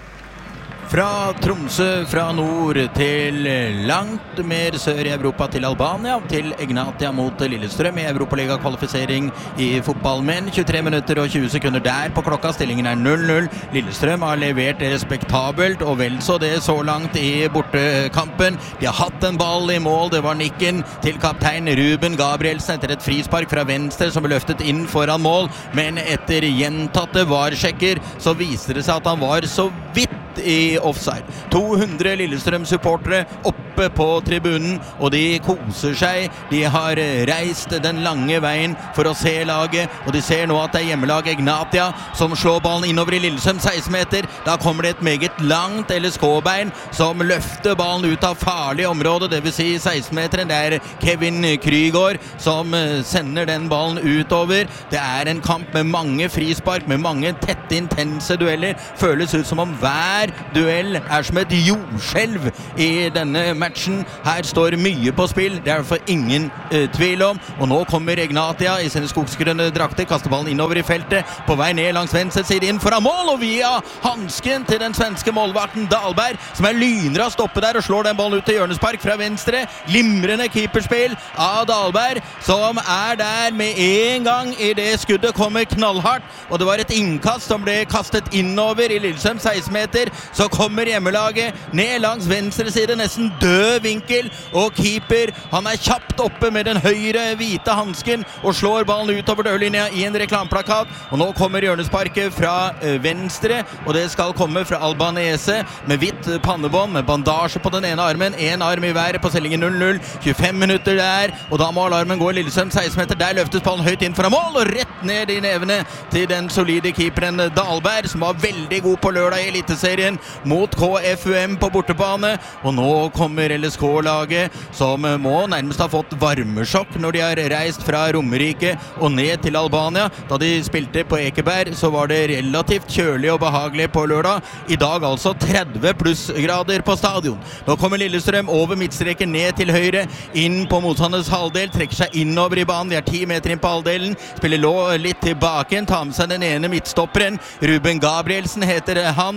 Speaker 3: Fra Tromsø fra nord til langt mer sør i Europa, til Albania, til Egnatia mot Lillestrøm i Europaliga-kvalifisering i fotball. Men tjuetre minutter og tjue sekunder der på klokka, stillingen er null null. Lillestrøm har levert respektabelt, og vel så det så langt i bortekampen. De har hatt en ball i mål, det var nikken til kaptein Ruben Gabrielsen etter et frispark fra venstre som ble løftet inn foran mål, men etter gjentatte varsjekker så viste det seg at han var så vidt i offside. to hundre Lillestrøm-supportere oppe på tribunen, og de koser seg. De har reist den lange veien for å se laget, og de ser nå at det er hjemmelag Egnatia som slår ballen innover i Lillestrøm seksten meter. Da kommer det et meget langt L S K-bein som løfter ballen ut av farlig område, det vil si seksten meteren. Det er Kevin Krygård som sender den ballen utover. Det er en kamp med mange frispark, med mange tette, intense dueller. Føles ut som om hver duell er som et jordskjelv i denne matchen. Her står mye på spill, det er for ingen uh, tvil om. Og nå kommer Egnatia i sine skogsgrønne drakter, kaster ballen innover i feltet, på vei ned langs venstre side inn foran mål, og via hansken til den svenske målvakten Dahlberg, som er lynraskt oppe der og slår den ballen ut til hjørnespark fra venstre. Glimrende keeperspill av Dahlberg, som er der med en gang i det skuddet kommer knallhardt, og det var et innkast som ble kastet innover i Lillestrøm seksten meter. Så kommer hjemmelaget ned langs venstre side, nesten død vinkel, og keeper, han er kjapt oppe med den høyre hvite hansken og slår ballen utover dørlinja i en reklameplakat. Og nå kommer hjørnesparket fra uh, venstre, og det skal komme fra Albanese med hvitt pannebånd, med bandasje på den ene armen, en arm i været på stillingen null null, tjuefem minutter der, og da må alarmen gå i Lillestrøm seksten meter. Der løftes ballen høyt inn fra mål, og rett ned i nevene til den solide keeperen Dahlberg, som var veldig god på lørdag i Eliteserien mot K F U M på bortebane. Og nå kommer L S K-laget, som må nærmest ha fått varmesjokk når de har reist fra Romerike og ned til Albania. Da de spilte på Ekeberg, så var det relativt kjølig og behagelig på lørdag. I dag altså tretti plussgrader på stadion. Nå kommer Lillestrøm over midtstreken, ned til høyre, inn på motstanders halvdel, trekker seg innover i banen. De er ti meter inn på halvdelen, spiller lå litt tilbake, tar med seg den ene midtstopperen. Ruben Gabrielsen heter han, med annullering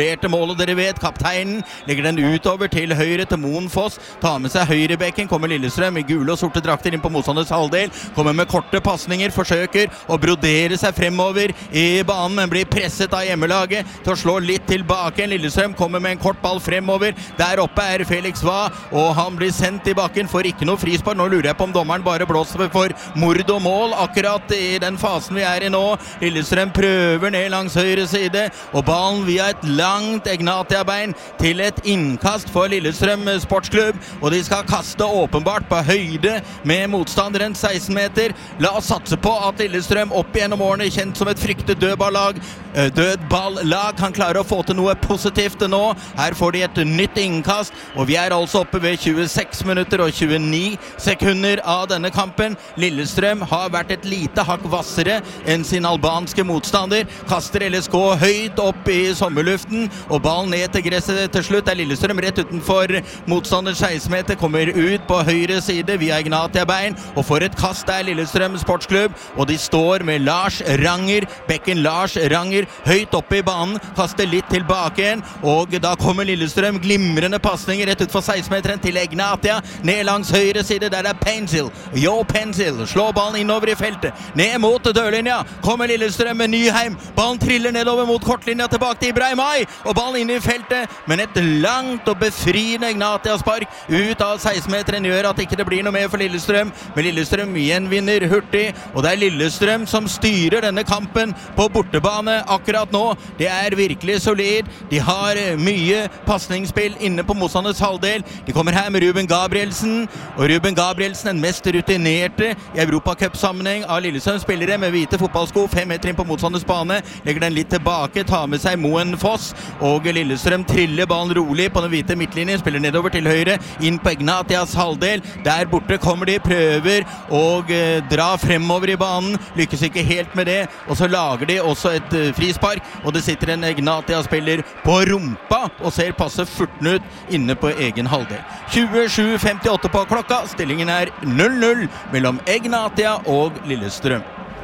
Speaker 3: etablerte målet, dere vet, kapteinen legger den utover til høyre til Moen Foss, tar med seg høyrebekken, kommer Lillestrøm i gule og sorte drakter inn på motstanders halvdel, kommer med korte passninger, forsøker å brodere seg fremover i banen, men blir presset av hjemmelaget til å slå litt tilbake. Lillestrøm kommer med en kort ball fremover, der oppe er Felix Hva, og han blir sendt i bakken for ikke noe frispar. Nå lurer jeg på om dommeren bare blåser for mord og mål akkurat i den fasen vi er i nå. Lillestrøm prøver ned langs høyre side, og ballen via et langt Egnatia-bein til et innkast for Lillestrøm Sportsklubb, og de skal kaste åpenbart på høyde med motstanderen seksten meter. La oss satse på at Lillestrøm opp gjennom årene, kjent som et fryktet dødballag, dødballag, kan klare å få til noe positivt nå. Her får de et nytt innkast, og vi er altså oppe ved tjueseks minutter og tjueni sekunder av denne kampen. Lillestrøm har vært et lite hakk vassere enn sin albanske motstander, kaster L S K høyt opp i sommerluften, og ballen ned til gresset til slutt er Lillestrøm rett utenfor motstander seksten meter, kommer ut på høyre side via Ignatia-bein, og får et kast der Lillestrøm Sportsklubb, og de står med Lars Ranger, bekken Lars Ranger, høyt oppe i banen, kaster litt tilbake igjen, og da kommer Lillestrøm glimrende passninger rett ut for seksten meteren til Ignatia, ned langs høyre side, der er Pencil, Jo Pencil, slår ballen innover i feltet, ned mot dørlinja, kommer Lillestrøm med Nyheim, ballen triller nedover mot kortlinja, tilbake til Ibrahimai, og ballen inn i feltet, men et langt og befriende Ignatia-spark ut av seksten meteren gjør at ikke det blir noe mer for Lillestrøm, men Lillestrøm gjenvinner hurtig, og det er Lillestrøm som styrer denne kampen på bortebane akkurat nå. Det er virkelig solid, de har mye passningsspill inne på motstanders halvdel. De kommer her med Ruben Gabrielsen, og Ruben Gabrielsen, den mest rutinerte i Europacup-sammenheng av Lillestrøm spillere med hvite fotballsko, fem meter inn på motstanders bane, legger den litt tilbake, tar med seg Moen Foss, og Lillestrøm triller ballen rolig på den hvite midtlinjen, spiller nedover til høyre, inn på Ignatias halvdel, der borte kommer de, prøver og eh, dra fremover i banen, lykkes ikke helt med det, og så lager de også et eh, frispark, og det sitter en Ignatia-spiller på rumpa, og ser passe furten ut inne på egen halvdel. tjuesju femtiåtte på klokka, stillingen er null null mellom Ignatia og Lillestrøm.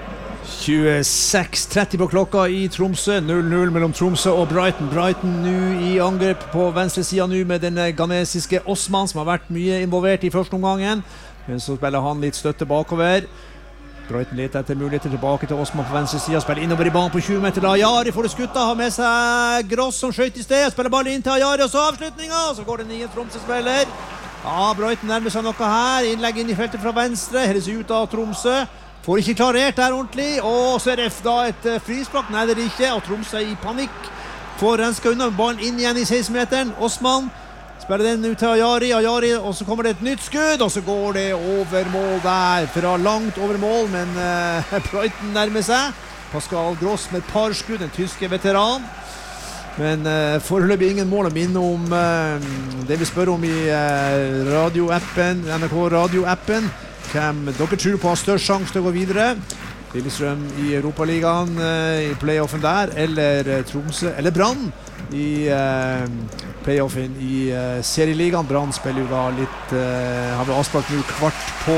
Speaker 4: tjueseks tretti på klokka i Tromsø, null null mellom Tromsø og Brighton. Brighton nå i angrep på venstre siden nå med den ghanesiske Osman, som har vært mye involvert i første omgangen, men så spiller han litt støtte bakover. Brighton leter etter muligheter tilbake til Osman på venstre siden, spiller innover i banen på tjue meter. Ajari får det skutta, har med seg Gross som skjøt i sted, spiller ballen inn til Ajari, og så avslutninga, og så går det nye Tromsø-spiller. Ja, Brighton nærmer seg noe her, innlegg inn i feltet fra venstre, heller seg ut av Tromsø. Får ikke klarert der ordentlig, og så er det da et frispark, nei det er det ikke, og Tromsø er i panikk. Får renska unna ballen inn igjen i seksten meteren, Osman spiller den ut til Ajari, Ajari, og så kommer det et nytt skudd, og så går det over mål der, fra langt over mål, men uh, Brighton nærmer seg. Pascal Gross med et par skudd, en tyske veteran. Men uh, foreløpig ingen mål å minne om uh, det vi spør om i uh, radioappen, N R K radioappen, hvem dere tror på har størst sjanse til å gå videre. Lillestrøm i Europaligaen, uh, i playoffen der, eller uh, Tromsø, eller Brann i uh, playoffen i uh, serieligaen. Brann spiller jo da litt, uh, har vi avspark nå kvart på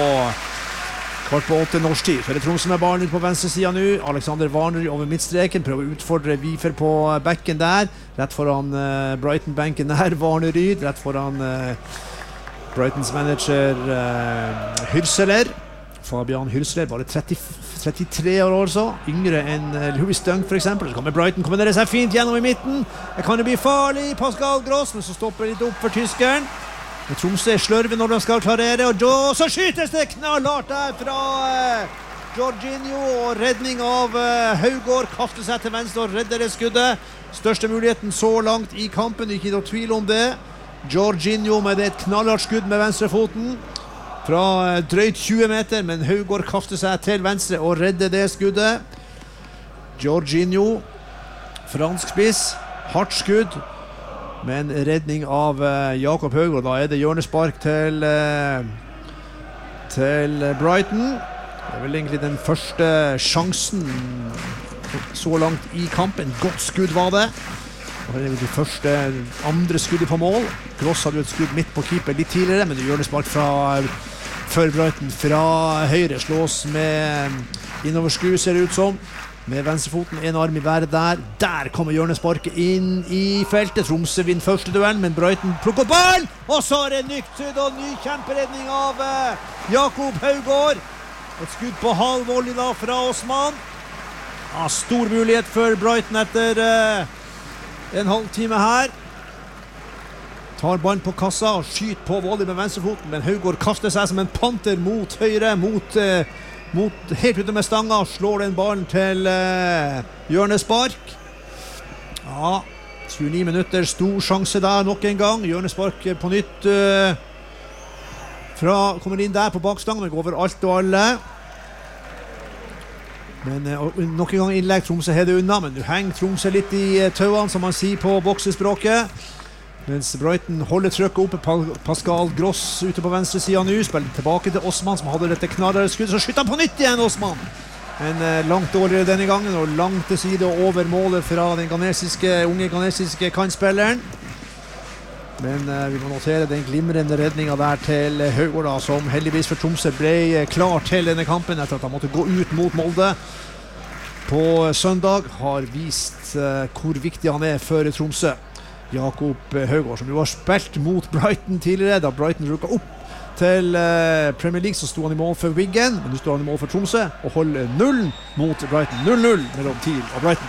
Speaker 4: kvart på åtte norsk tid. Så er det Tromsø med ballen ut på venstre siden nå. Alexander Warner over midtstreken, prøver å utfordre Wiefer på bekken der. Rett foran uh, Brighton-benken der, Warner Ryd, rett foran uh, Brightons manager uh, Hyrseler. Fabian Hyrseler, bare tretti, trettitre år altså, yngre enn Louis Dunk for eksempel. Så kommer Brighton, kombinerer seg fint gjennom i midten. Det kan jo bli farlig, Pascal Gross, men så stopper litt opp for tyskeren. Men Tromsø er slørve når de skal klarere, og jo, så skytes det knallhardt der fra uh, Jorginho, og redning av uh, Haugård, kaster seg til venstre og redder det skuddet. Største muligheten så langt i kampen, ikke noe tvil om det. Jorginho med et knallhardt skudd med venstrefoten fra uh, drøyt tjue meter, men Haugård kaster seg til venstre og redder det skuddet. Jorginho, fransk spiss, hardt skudd, men redning av uh, Jakob Haugård. Da er det hjørnespark til uh, til Brighton. Det er vel egentlig den første sjansen så langt i kampen. Godt skudd var det. Det er det første, andre skuddet på mål. Gross hadde jo et skudd midt på keeper litt tidligere, men det hjørnespark fra før Brighton fra høyre slås med innoversku, ser det ut som. med venstrefoten, en arm i været der. Der kommer hjørnesparket inn i feltet. Tromsø vinner første duell, men Brighton plukker ball! Og så er det Nyktyd og ny kjemperedning av eh, Jakob Haugård. Et skudd på halv volley da fra Osman. Ja, stor mulighet for Brighton etter eh, en halv time her. Tar ballen på kassa og skyter på volley med venstrefoten, men Haugård kaster seg som en panter mot høyre, mot... Eh, mot helt ute med stanga, slår den ballen til uh, hjørnespark. Ja, tjueni minutter, stor sjanse der nok en gang. Hjørnespark på nytt uh, fra, kommer inn der på bakstangen, men går over alt og alle. Men uh, nok en gang innlegg, Tromsø heter unna, men du henger Tromsø litt i uh, tauene, som man sier på boksespråket. Mens Brighton holder trykket oppe. Pascal Gross ute på venstre siden nå, spiller tilbake til Osman som hadde dette knarrere skudd, så skytter han på nytt igjen, Osman, men eh, langt dårligere denne gangen, og langt til side over målet fra den ghanesiske, unge ghanesiske kantspilleren. Men eh, vi må notere den glimrende redningen der til Haugård, som heldigvis for Tromsø ble klar til denne kampen etter at han måtte gå ut mot Molde på søndag. Har vist eh, hvor viktig han er for Tromsø. Jakob Haugård, som jo har spilt mot Brighton tidligere, da Brighton rukket opp til uh, Premier League, så stod han i mål for Wigan, men nå står han i mål for Tromsø og holder nullen mot Brighton. null null mellom TIL og Brighton.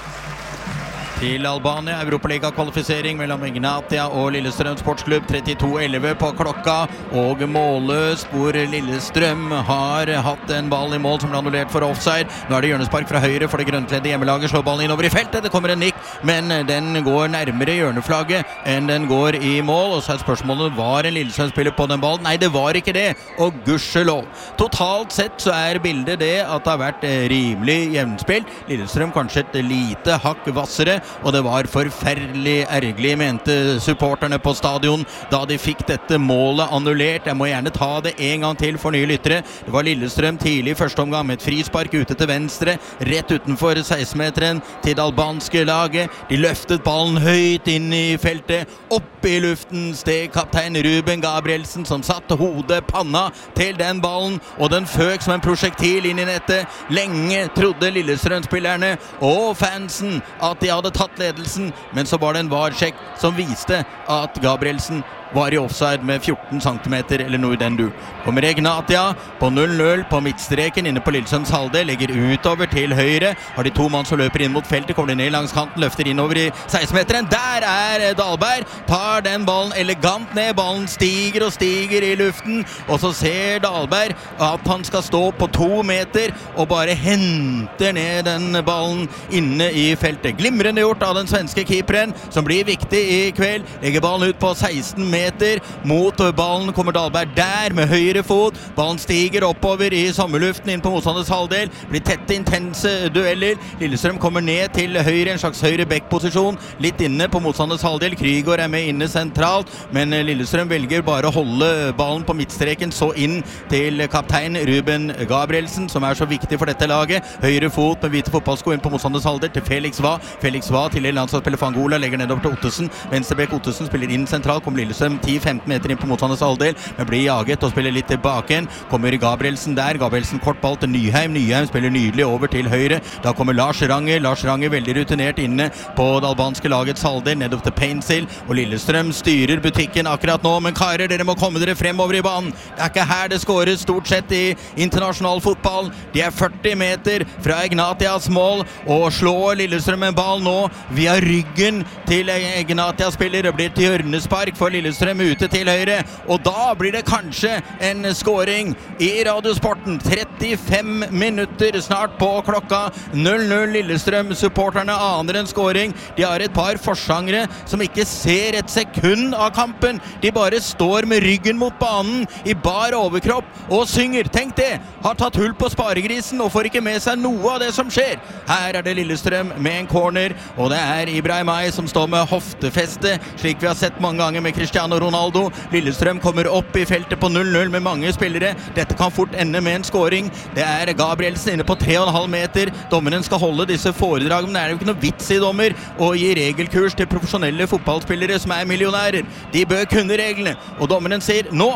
Speaker 3: Til Albania, Europaliga-kvalifisering mellom Ignatia og Lillestrøm Sportsklubb, trettito elleve på klokka, og målløst, hvor Lillestrøm har hatt en ball i mål som ble annullert for offside. Nå er det hjørnespark fra høyre for det grønnkledde hjemmelaget, slår ballen innover i feltet, det kommer en nikk, men den går nærmere hjørneflagget enn den går i mål, og så er spørsmålet, var en Lillestrøm-spiller på den ballen? Nei, det var ikke det, og gudskjelov. Totalt sett så er bildet det at det har vært rimelig jevnspilt. Lillestrøm kanskje et lite hakk vassere, og det var forferdelig ergerlig, mente supporterne på stadion, da de fikk dette målet annullert. Jeg må gjerne ta det en gang til for nye lyttere. Det var Lillestrøm tidlig i første omgang med et frispark ute til venstre, rett utenfor seksten-meteren til det albanske laget. De løftet ballen høyt inn i feltet, opp i luften steg kaptein Ruben Gabrielsen, som satte hodet, panna til den ballen, og den føk som en prosjektil inn i nettet. Lenge trodde Lillestrøm-spillerne og fansen at de hadde tatt ledelsen, men så var det en V A R-sjekk som viste at Gabrielsen var i offside med fjorten centimeter eller noe i den du. Kommer Ignatia på null null på midtstreken inne på Lillestrøms halvdel, legger utover til høyre, har de to mann som løper inn mot feltet, kommer de ned langs kanten, løfter innover i seksten-meteren, der er Dahlberg, tar den ballen elegant ned, ballen stiger og stiger i luften, og så ser Dahlberg at han skal stå på to meter, og bare henter ned den ballen inne i feltet. Glimrende gjort av den svenske keeperen, som blir viktig i kveld, legger ballen ut på seksten meter, mot ballen kommer Dahlberg der med høyre fot, ballen stiger oppover i sommerluften inn på motstanders halvdel, blir tette intense dueller, Lillestrøm kommer ned til høyre, en slags høyre back-posisjon, litt inne på motstanders halvdel, Krygård er med inne sentralt, men Lillestrøm velger bare å holde ballen på midtstreken, så inn til kaptein Ruben Gabrielsen, som er så viktig for dette laget, høyre fot med hvite fotballsko inn på motstanders halvdel til Felix Va, Felix Va til landslagsspiller Fangola, legger nedover til Ottesen, venstrebekk Ottesen spiller inn sentralt, kommer Lillestrøm ti til femten meter inn på motstanders halvdel, men blir jaget og spiller litt tilbake igjen. Kommer Gabrielsen der, Gabrielsen kort ball til Nyheim, Nyheim spiller nydelig over til høyre, da kommer Lars Ranger, Lars Ranger veldig rutinert inne på det albanske lagets halvdel, nedover til Painsil, og Lillestrøm styrer butikken akkurat nå, men karer, dere må komme dere fremover i banen. Det er ikke her det skåres stort sett i internasjonal fotball. De er førti meter fra Ignatias mål, og slår Lillestrøm en ball nå via ryggen til Ignatia spiller. Det blir et hjørnespark for Lillestrøm ute til høyre, og da blir det kanskje en scoring i Radiosporten. trettifem minutter snart på klokka, null null. Lillestrøm supporterne aner en scoring. De har et par forsangere som ikke ser et sekund av kampen. De bare står med ryggen mot banen i bar overkropp og synger. Tenk det, har tatt hull på sparegrisen og får ikke med seg noe av det som skjer. Her er det Lillestrøm med en corner, og det er Ibrahim Ay som står med hoftefeste, slik vi har sett mange ganger med Cristiano Ronaldo. Lillestrøm kommer opp i feltet på null null med mange spillere. Dette kan fort ende med en scoring. Det er Gabrielsen inne på tre komma fem meter. Dommeren skal holde disse foredragene, men det er jo ikke noe vits i dommer å gi regelkurs til profesjonelle fotballspillere som er millionærer. De bør kunne reglene, og dommeren sier nå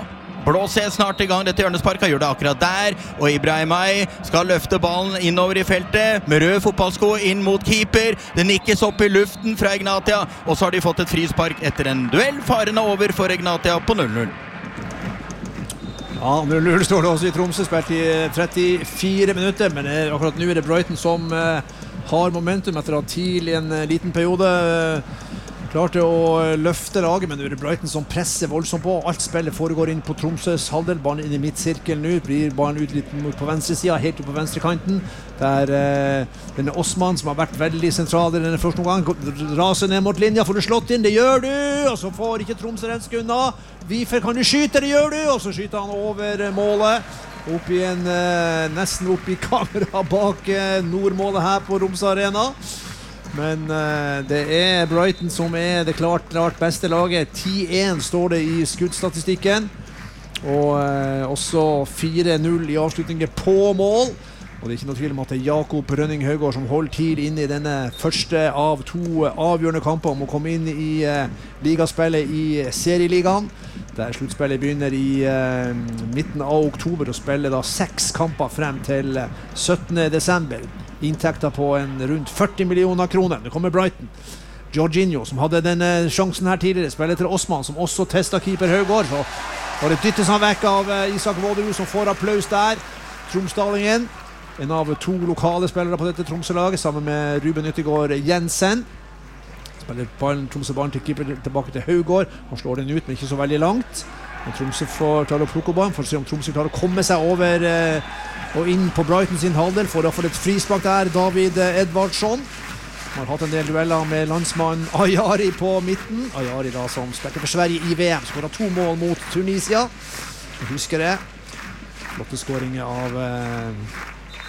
Speaker 3: blåser snart i gang dette hjørnesparket, gjør det akkurat der, og Ibrahimai skal løfte ballen innover i feltet, med rød fotballsko inn mot keeper, det nikkes opp i luften fra Egnatia, og så har de fått et frispark etter en duell, farene over for Egnatia på null null.
Speaker 4: Ja, null null står det også i Tromsø, spilt i trettifire minutter, men akkurat nå er det Brighton som uh, har momentum etter at TIL i en uh, liten periode uh, klarte å løfte laget, men nå er det Brighton som presser voldsomt på. Alt spillet foregår inn på Tromsøs halvdel, ballen inn i midtsirkelen nå, blir ballen ut litt på venstre siden, helt ut på venstre kanten, der uh, denne Osman som har vært veldig sentral i denne første omgang, raser ned mot linja, får du slått inn, det gjør du, og så får ikke Tromsø renske unna. Vifer, kan du skyte, det gjør du, og så skyter han over målet, opp i en, uh, nesten opp i kamera bak uh, nordmålet her på Romsø Arena. Men uh, det er Brighton som er det klart, klart beste laget. ti én står det i skuddstatistikken, og uh, også fire null i avslutninger på mål. Og det er ikke noe tvil om at det er Jakob Rønning Høgård som holder TIL inne i denne første av to avgjørende kamper om å komme inn i uh, ligaspillet i serieligaen, der sluttspillet begynner i uh, midten av oktober og spiller da seks kamper frem til uh, syttende desember. Inntekter på en rundt førti millioner kroner. Nå kommer Brighton. Jorginho, som hadde denne sjansen her tidligere, spiller til Osman, som også testet keeper Høgård. Så var det dyttes han vekk av uh, Isak Våderud, som får applaus der. Tromsdalingen, en av to lokale spillere på dette Tromsø-laget, sammen med Ruben Yttergård Jensen. Spiller ballen, Tromsø-ballen til keeper tilbake til Høgård. Han slår den ut, men ikke så veldig langt. Men Tromsø får klare å plukke opp ballen, for å se om Tromsø klarer å komme seg over uh, og inn på Brighton sin halvdel. Får da for et frispark der, David Edvardsson. Han har hatt en del dueller med landsmann Ayari på midten. Ayari da som spilte for Sverige i V M, skåret to mål mot Tunisia. Jeg husker det. Flotte skåringer av uh,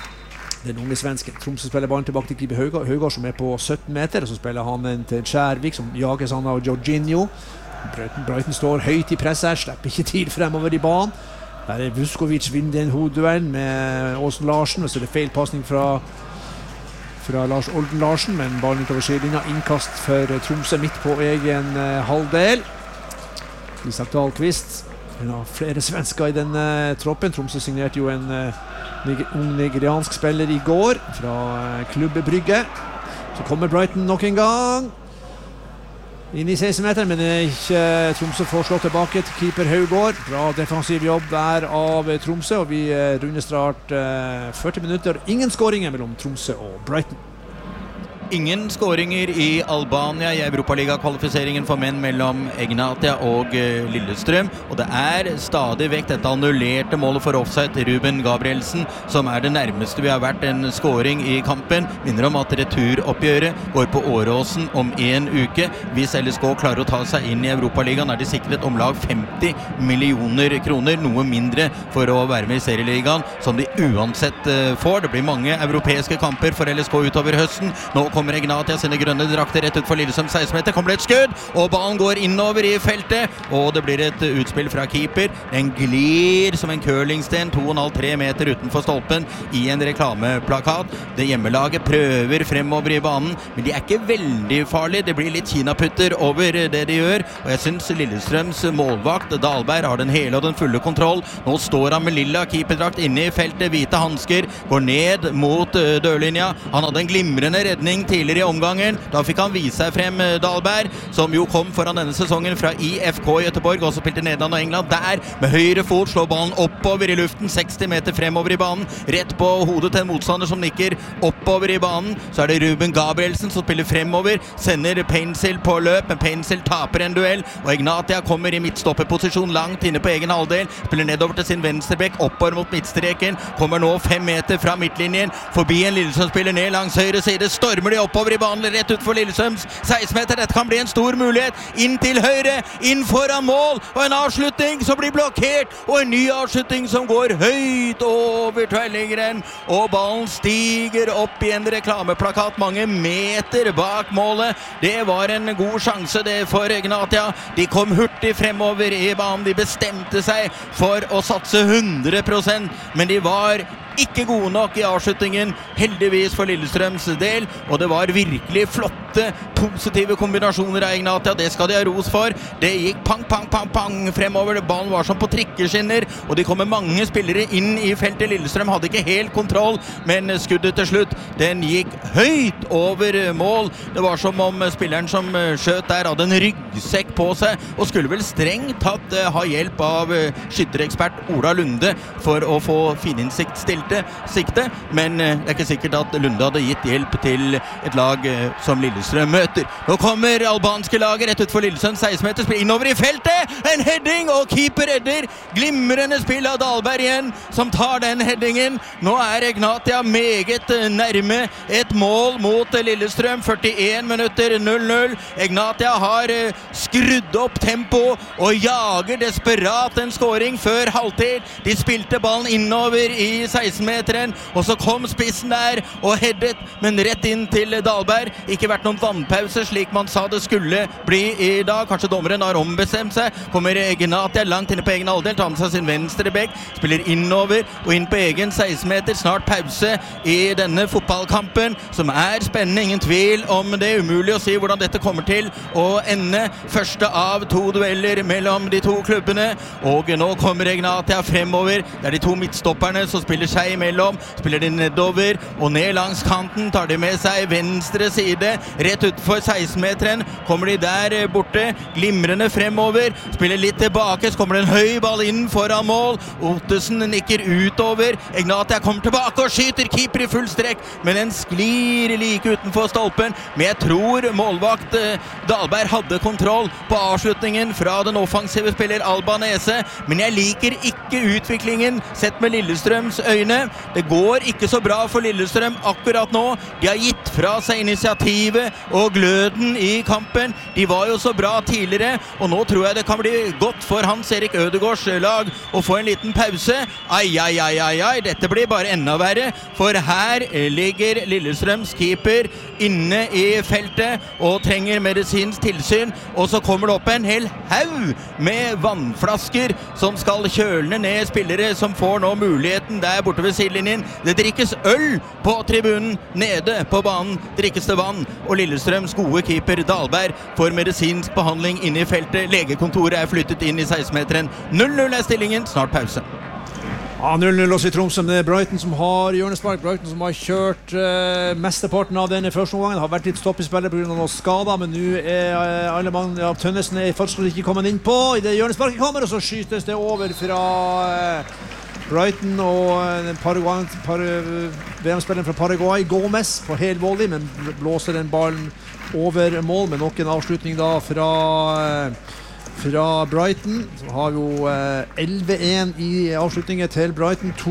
Speaker 4: den unge svensken. Tromsø spiller ballen tilbake til keeper Høgård, Høgård som er på sytten meter, og så spiller han en til Skjærvik, som jages han av Jorginho. Brighton, Brighton står høyt i presset her, slipper ikke tid fremover i banen. Der er Vuskovic vinner en hovedduell med Åsen Larsen, og så er det feil passning fra, fra Lars Olden Larsen, men ballen utover skjelinja, innkast for Tromsø midt på egen uh, halvdel. Isak Dahlqvist, en av flere svensker i denne troppen. Tromsø signerte jo en uh, niger, ung nigeriansk spiller i går fra uh, Klubbe Brygge. Så kommer Brighton nok en gang inn i seksten meter, men ikke Tromsø får slå tilbake til keeper Høgård. Bra defensiv jobb der av Tromsø, og vi runder snart uh, førti minutter. Ingen skåringer mellom Tromsø og Brighton.
Speaker 3: Ingen skåringer i Albania i Europaliga-kvalifiseringen for menn mellom Egnatia og uh, Lillestrøm, og det er stadig vekk dette annullerte målet for offside til Ruben Gabrielsen, som er det nærmeste vi har vært en skåring i kampen. Minner om at returoppgjøret går på Åråsen om en uke. Hvis L S K klarer å ta seg inn i Europaligaen, er de sikret om lag femti millioner kroner, noe mindre for å være med i serieligaen, som de uansett uh, får. Det blir mange europeiske kamper for L S K utover høsten. Nå kommer Egnatia sine grønne drakter rett ut for Lillestrøm seksten meter, kommer det et skudd, og ballen går innover i feltet, og det blir et utspill fra keeper. Den glir som en curlingsten, to komma fem tre meter utenfor stolpen i en reklameplakat. Det hjemmelaget prøver fremover i banen, men de er ikke veldig farlige. Det blir litt kinaputter over det de gjør, og jeg synes Lillestrøms målvakt Dahlberg har den hele og den fulle kontroll. Nå står han med lilla keeperdrakt inne i feltet, hvite hansker, går ned mot dørlinja. Han hadde en glimrende redning tidligere i omgangen. Da fikk han vise seg frem, Dahlberg, som jo kom foran denne sesongen fra I F K Göteborg, også spilte Nederland og England. Der, med høyre fot, slår ballen oppover i luften, seksti meter fremover i banen, rett på hodet til en motstander som nikker oppover i banen. Så er det Ruben Gabrielsen som spiller fremover, sender Painsil på løp, men Painsil taper en duell, og Egnatia kommer i midtstopperposisjon langt inne på egen halvdel, spiller nedover til sin venstrebekk, oppover mot midtstreken, kommer nå fem meter fra midtlinjen, forbi en Lillestrøm-spiller ned langs høyre side, stormer de oppover i banen, rett ut for Lillestrøms seksten meter. Dette kan bli en stor mulighet. Inn til høyre, inn foran mål, og en avslutning som blir blokkert, og en ny avslutning som går høyt over tverrliggeren, og ballen stiger opp i en reklameplakat mange meter bak målet. Det var en god sjanse det for Egnatia. De kom hurtig fremover i banen. De bestemte seg for å satse hundre prosent, men de var ikke gode nok i avslutningen, heldigvis for Lillestrøms del, og det var virkelig flotte lite positive kombinasjoner av Ignatia, det skal de ha ros for. Det gikk pang, pang, pang, pang fremover, ballen var som på trikkeskinner, og de kom med mange spillere inn i feltet. Lillestrøm hadde ikke helt kontroll, men skuddet til slutt, den gikk høyt over mål. Det var som om spilleren som skjøt der hadde en ryggsekk på seg, og skulle vel strengt tatt uh, ha hjelp av uh, skytterekspert Ola Lunde for å få fininnsikt stilte sikte, men uh, det er ikke sikkert at Lunde hadde gitt hjelp til et lag uh, som Lillestrøm møter. Nå kommer albanske laget rett ut for Lillestrøm, seksten meter, spiller innover i feltet, en heading, og keeper redder. Glimrende spill av Dahlberg igjen, som tar den headingen. Nå er Ignatia meget nærme et mål mot Lillestrøm, førtien minutter null null. Ignatia har skrudd opp tempo og jager desperat en scoring før halvtid. De spilte ballen innover i seksten-meteren, og så kom spissen der og headet, men rett inn til Dahlberg. Ikke vært noen vannpause, slik man sa det skulle bli i dag. Kanskje dommeren har ombestemt seg. Kommer Ignatia langt inne på egen halvdel, tar med seg sin venstre bekk, spiller innover og inn på egen seksten meter. Snart pause i denne fotballkampen, som er spennende, ingen tvil om det. Umulig å si hvordan dette kommer til å ende. Første av to dueller mellom de to klubbene, og nå kommer Ignatia fremover. Det er de to midtstopperne som spiller seg imellom. Spiller de nedover og ned langs kanten, tar de med seg venstre side, rett utenfor seksten-meteren, kommer de der borte, glimrende fremover, spiller litt tilbake, så kommer det en høy ball inn foran mål, Ottesen nikker utover, Ignatia kommer tilbake og skyter, keeper i full strekk, men den sklir like utenfor stolpen, men jeg tror målvakt Dahlberg hadde kontroll på avslutningen fra den offensive spiller Albanese, men jeg liker ikke utviklingen sett med Lillestrøms øyne. Det går ikke så bra for Lillestrøm akkurat nå. De har gitt fra seg initiativet og gløden i kampen. De var jo så bra tidligere, og nå tror jeg det kan bli godt for Hans Erik Ødegårds lag å få en liten pause. Ai, ai, ai, ai, ai, dette blir bare enda verre, for her ligger Lillestrøms keeper inne i feltet og trenger medisinsk tilsyn, og så kommer det opp en hel haug med vannflasker som skal kjølne ned spillere som får nå muligheten der borte ved sidelinjen. Det drikkes øl på tribunen, nede på banen drikkes det vann, og Lillestrøms gode keeper Dahlberg får medisinsk behandling inne i feltet. Legekontoret er flyttet inn i seksten-meteren. null null er stillingen, snart pause.
Speaker 4: Ja, null null også i Tromsø, men det er Brighton som har hjørnespark. Brighton som har kjørt uh, mesteparten av denne første omgangen. Har vært litt stopp i spillet på grunn av noen skader, men nå er uh, alle mann av ja, Tønnesen er fortsatt ikke kommet inn på. I det hjørnesparket kommer, og så skytes det over fra uh, Brighton og uh, Paraguay, par, uh, V M-spilleren fra Paraguay, Gomez, på hel volley, men blåser den ballen over mål med nok en avslutning da fra uh, fra Brighton. Så har vi jo eh, elleve én i avslutninger til Brighton, to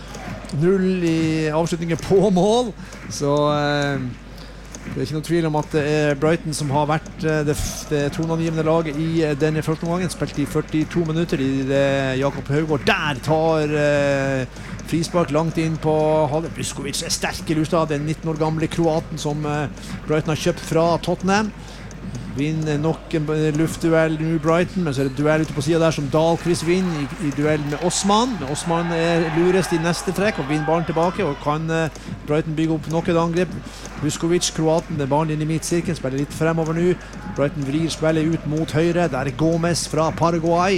Speaker 4: null i avslutninger på mål, så eh, det er ikke noe tvil om at det er Brighton som har vært eh, det, det toneangivende laget i eh, denne første omgangen, spilt i førtito minutter i det. Jakob Haugård der tar eh, frispark langt inn på Halle. Vuskovic er sterk i lusta, den nitten år gamle kroaten som eh, Brighton har kjøpt fra Tottenham. Vinner nok en luftduell nå Brighton, men så er det duell ute på siden der som Dahlqvist vinner i, i duell med Osman. Men Osman er lurest i neste trekk og vinner ballen tilbake, og kan uh, Brighton bygge opp nok et angrep. Vuskovic, kroaten, det er ballen inn i midtsirken, spiller litt fremover nå. Brighton vrir spillet ut mot høyre. Der er Gomez fra Paraguay.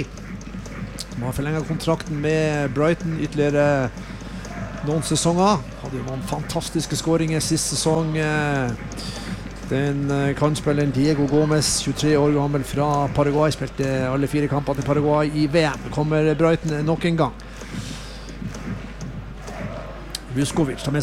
Speaker 4: De har forlenget kontrakten med Brighton ytterligere noen sesonger. Hadde jo noen fantastiske skåringer sist sesong. Uh, Den uh, kantspilleren Diego Gomez, tjuetre år gammel fra Paraguay, spilte alle fire kamper til Paraguay i V M. Kommer Brighton nok en gang. Vuskovic tar med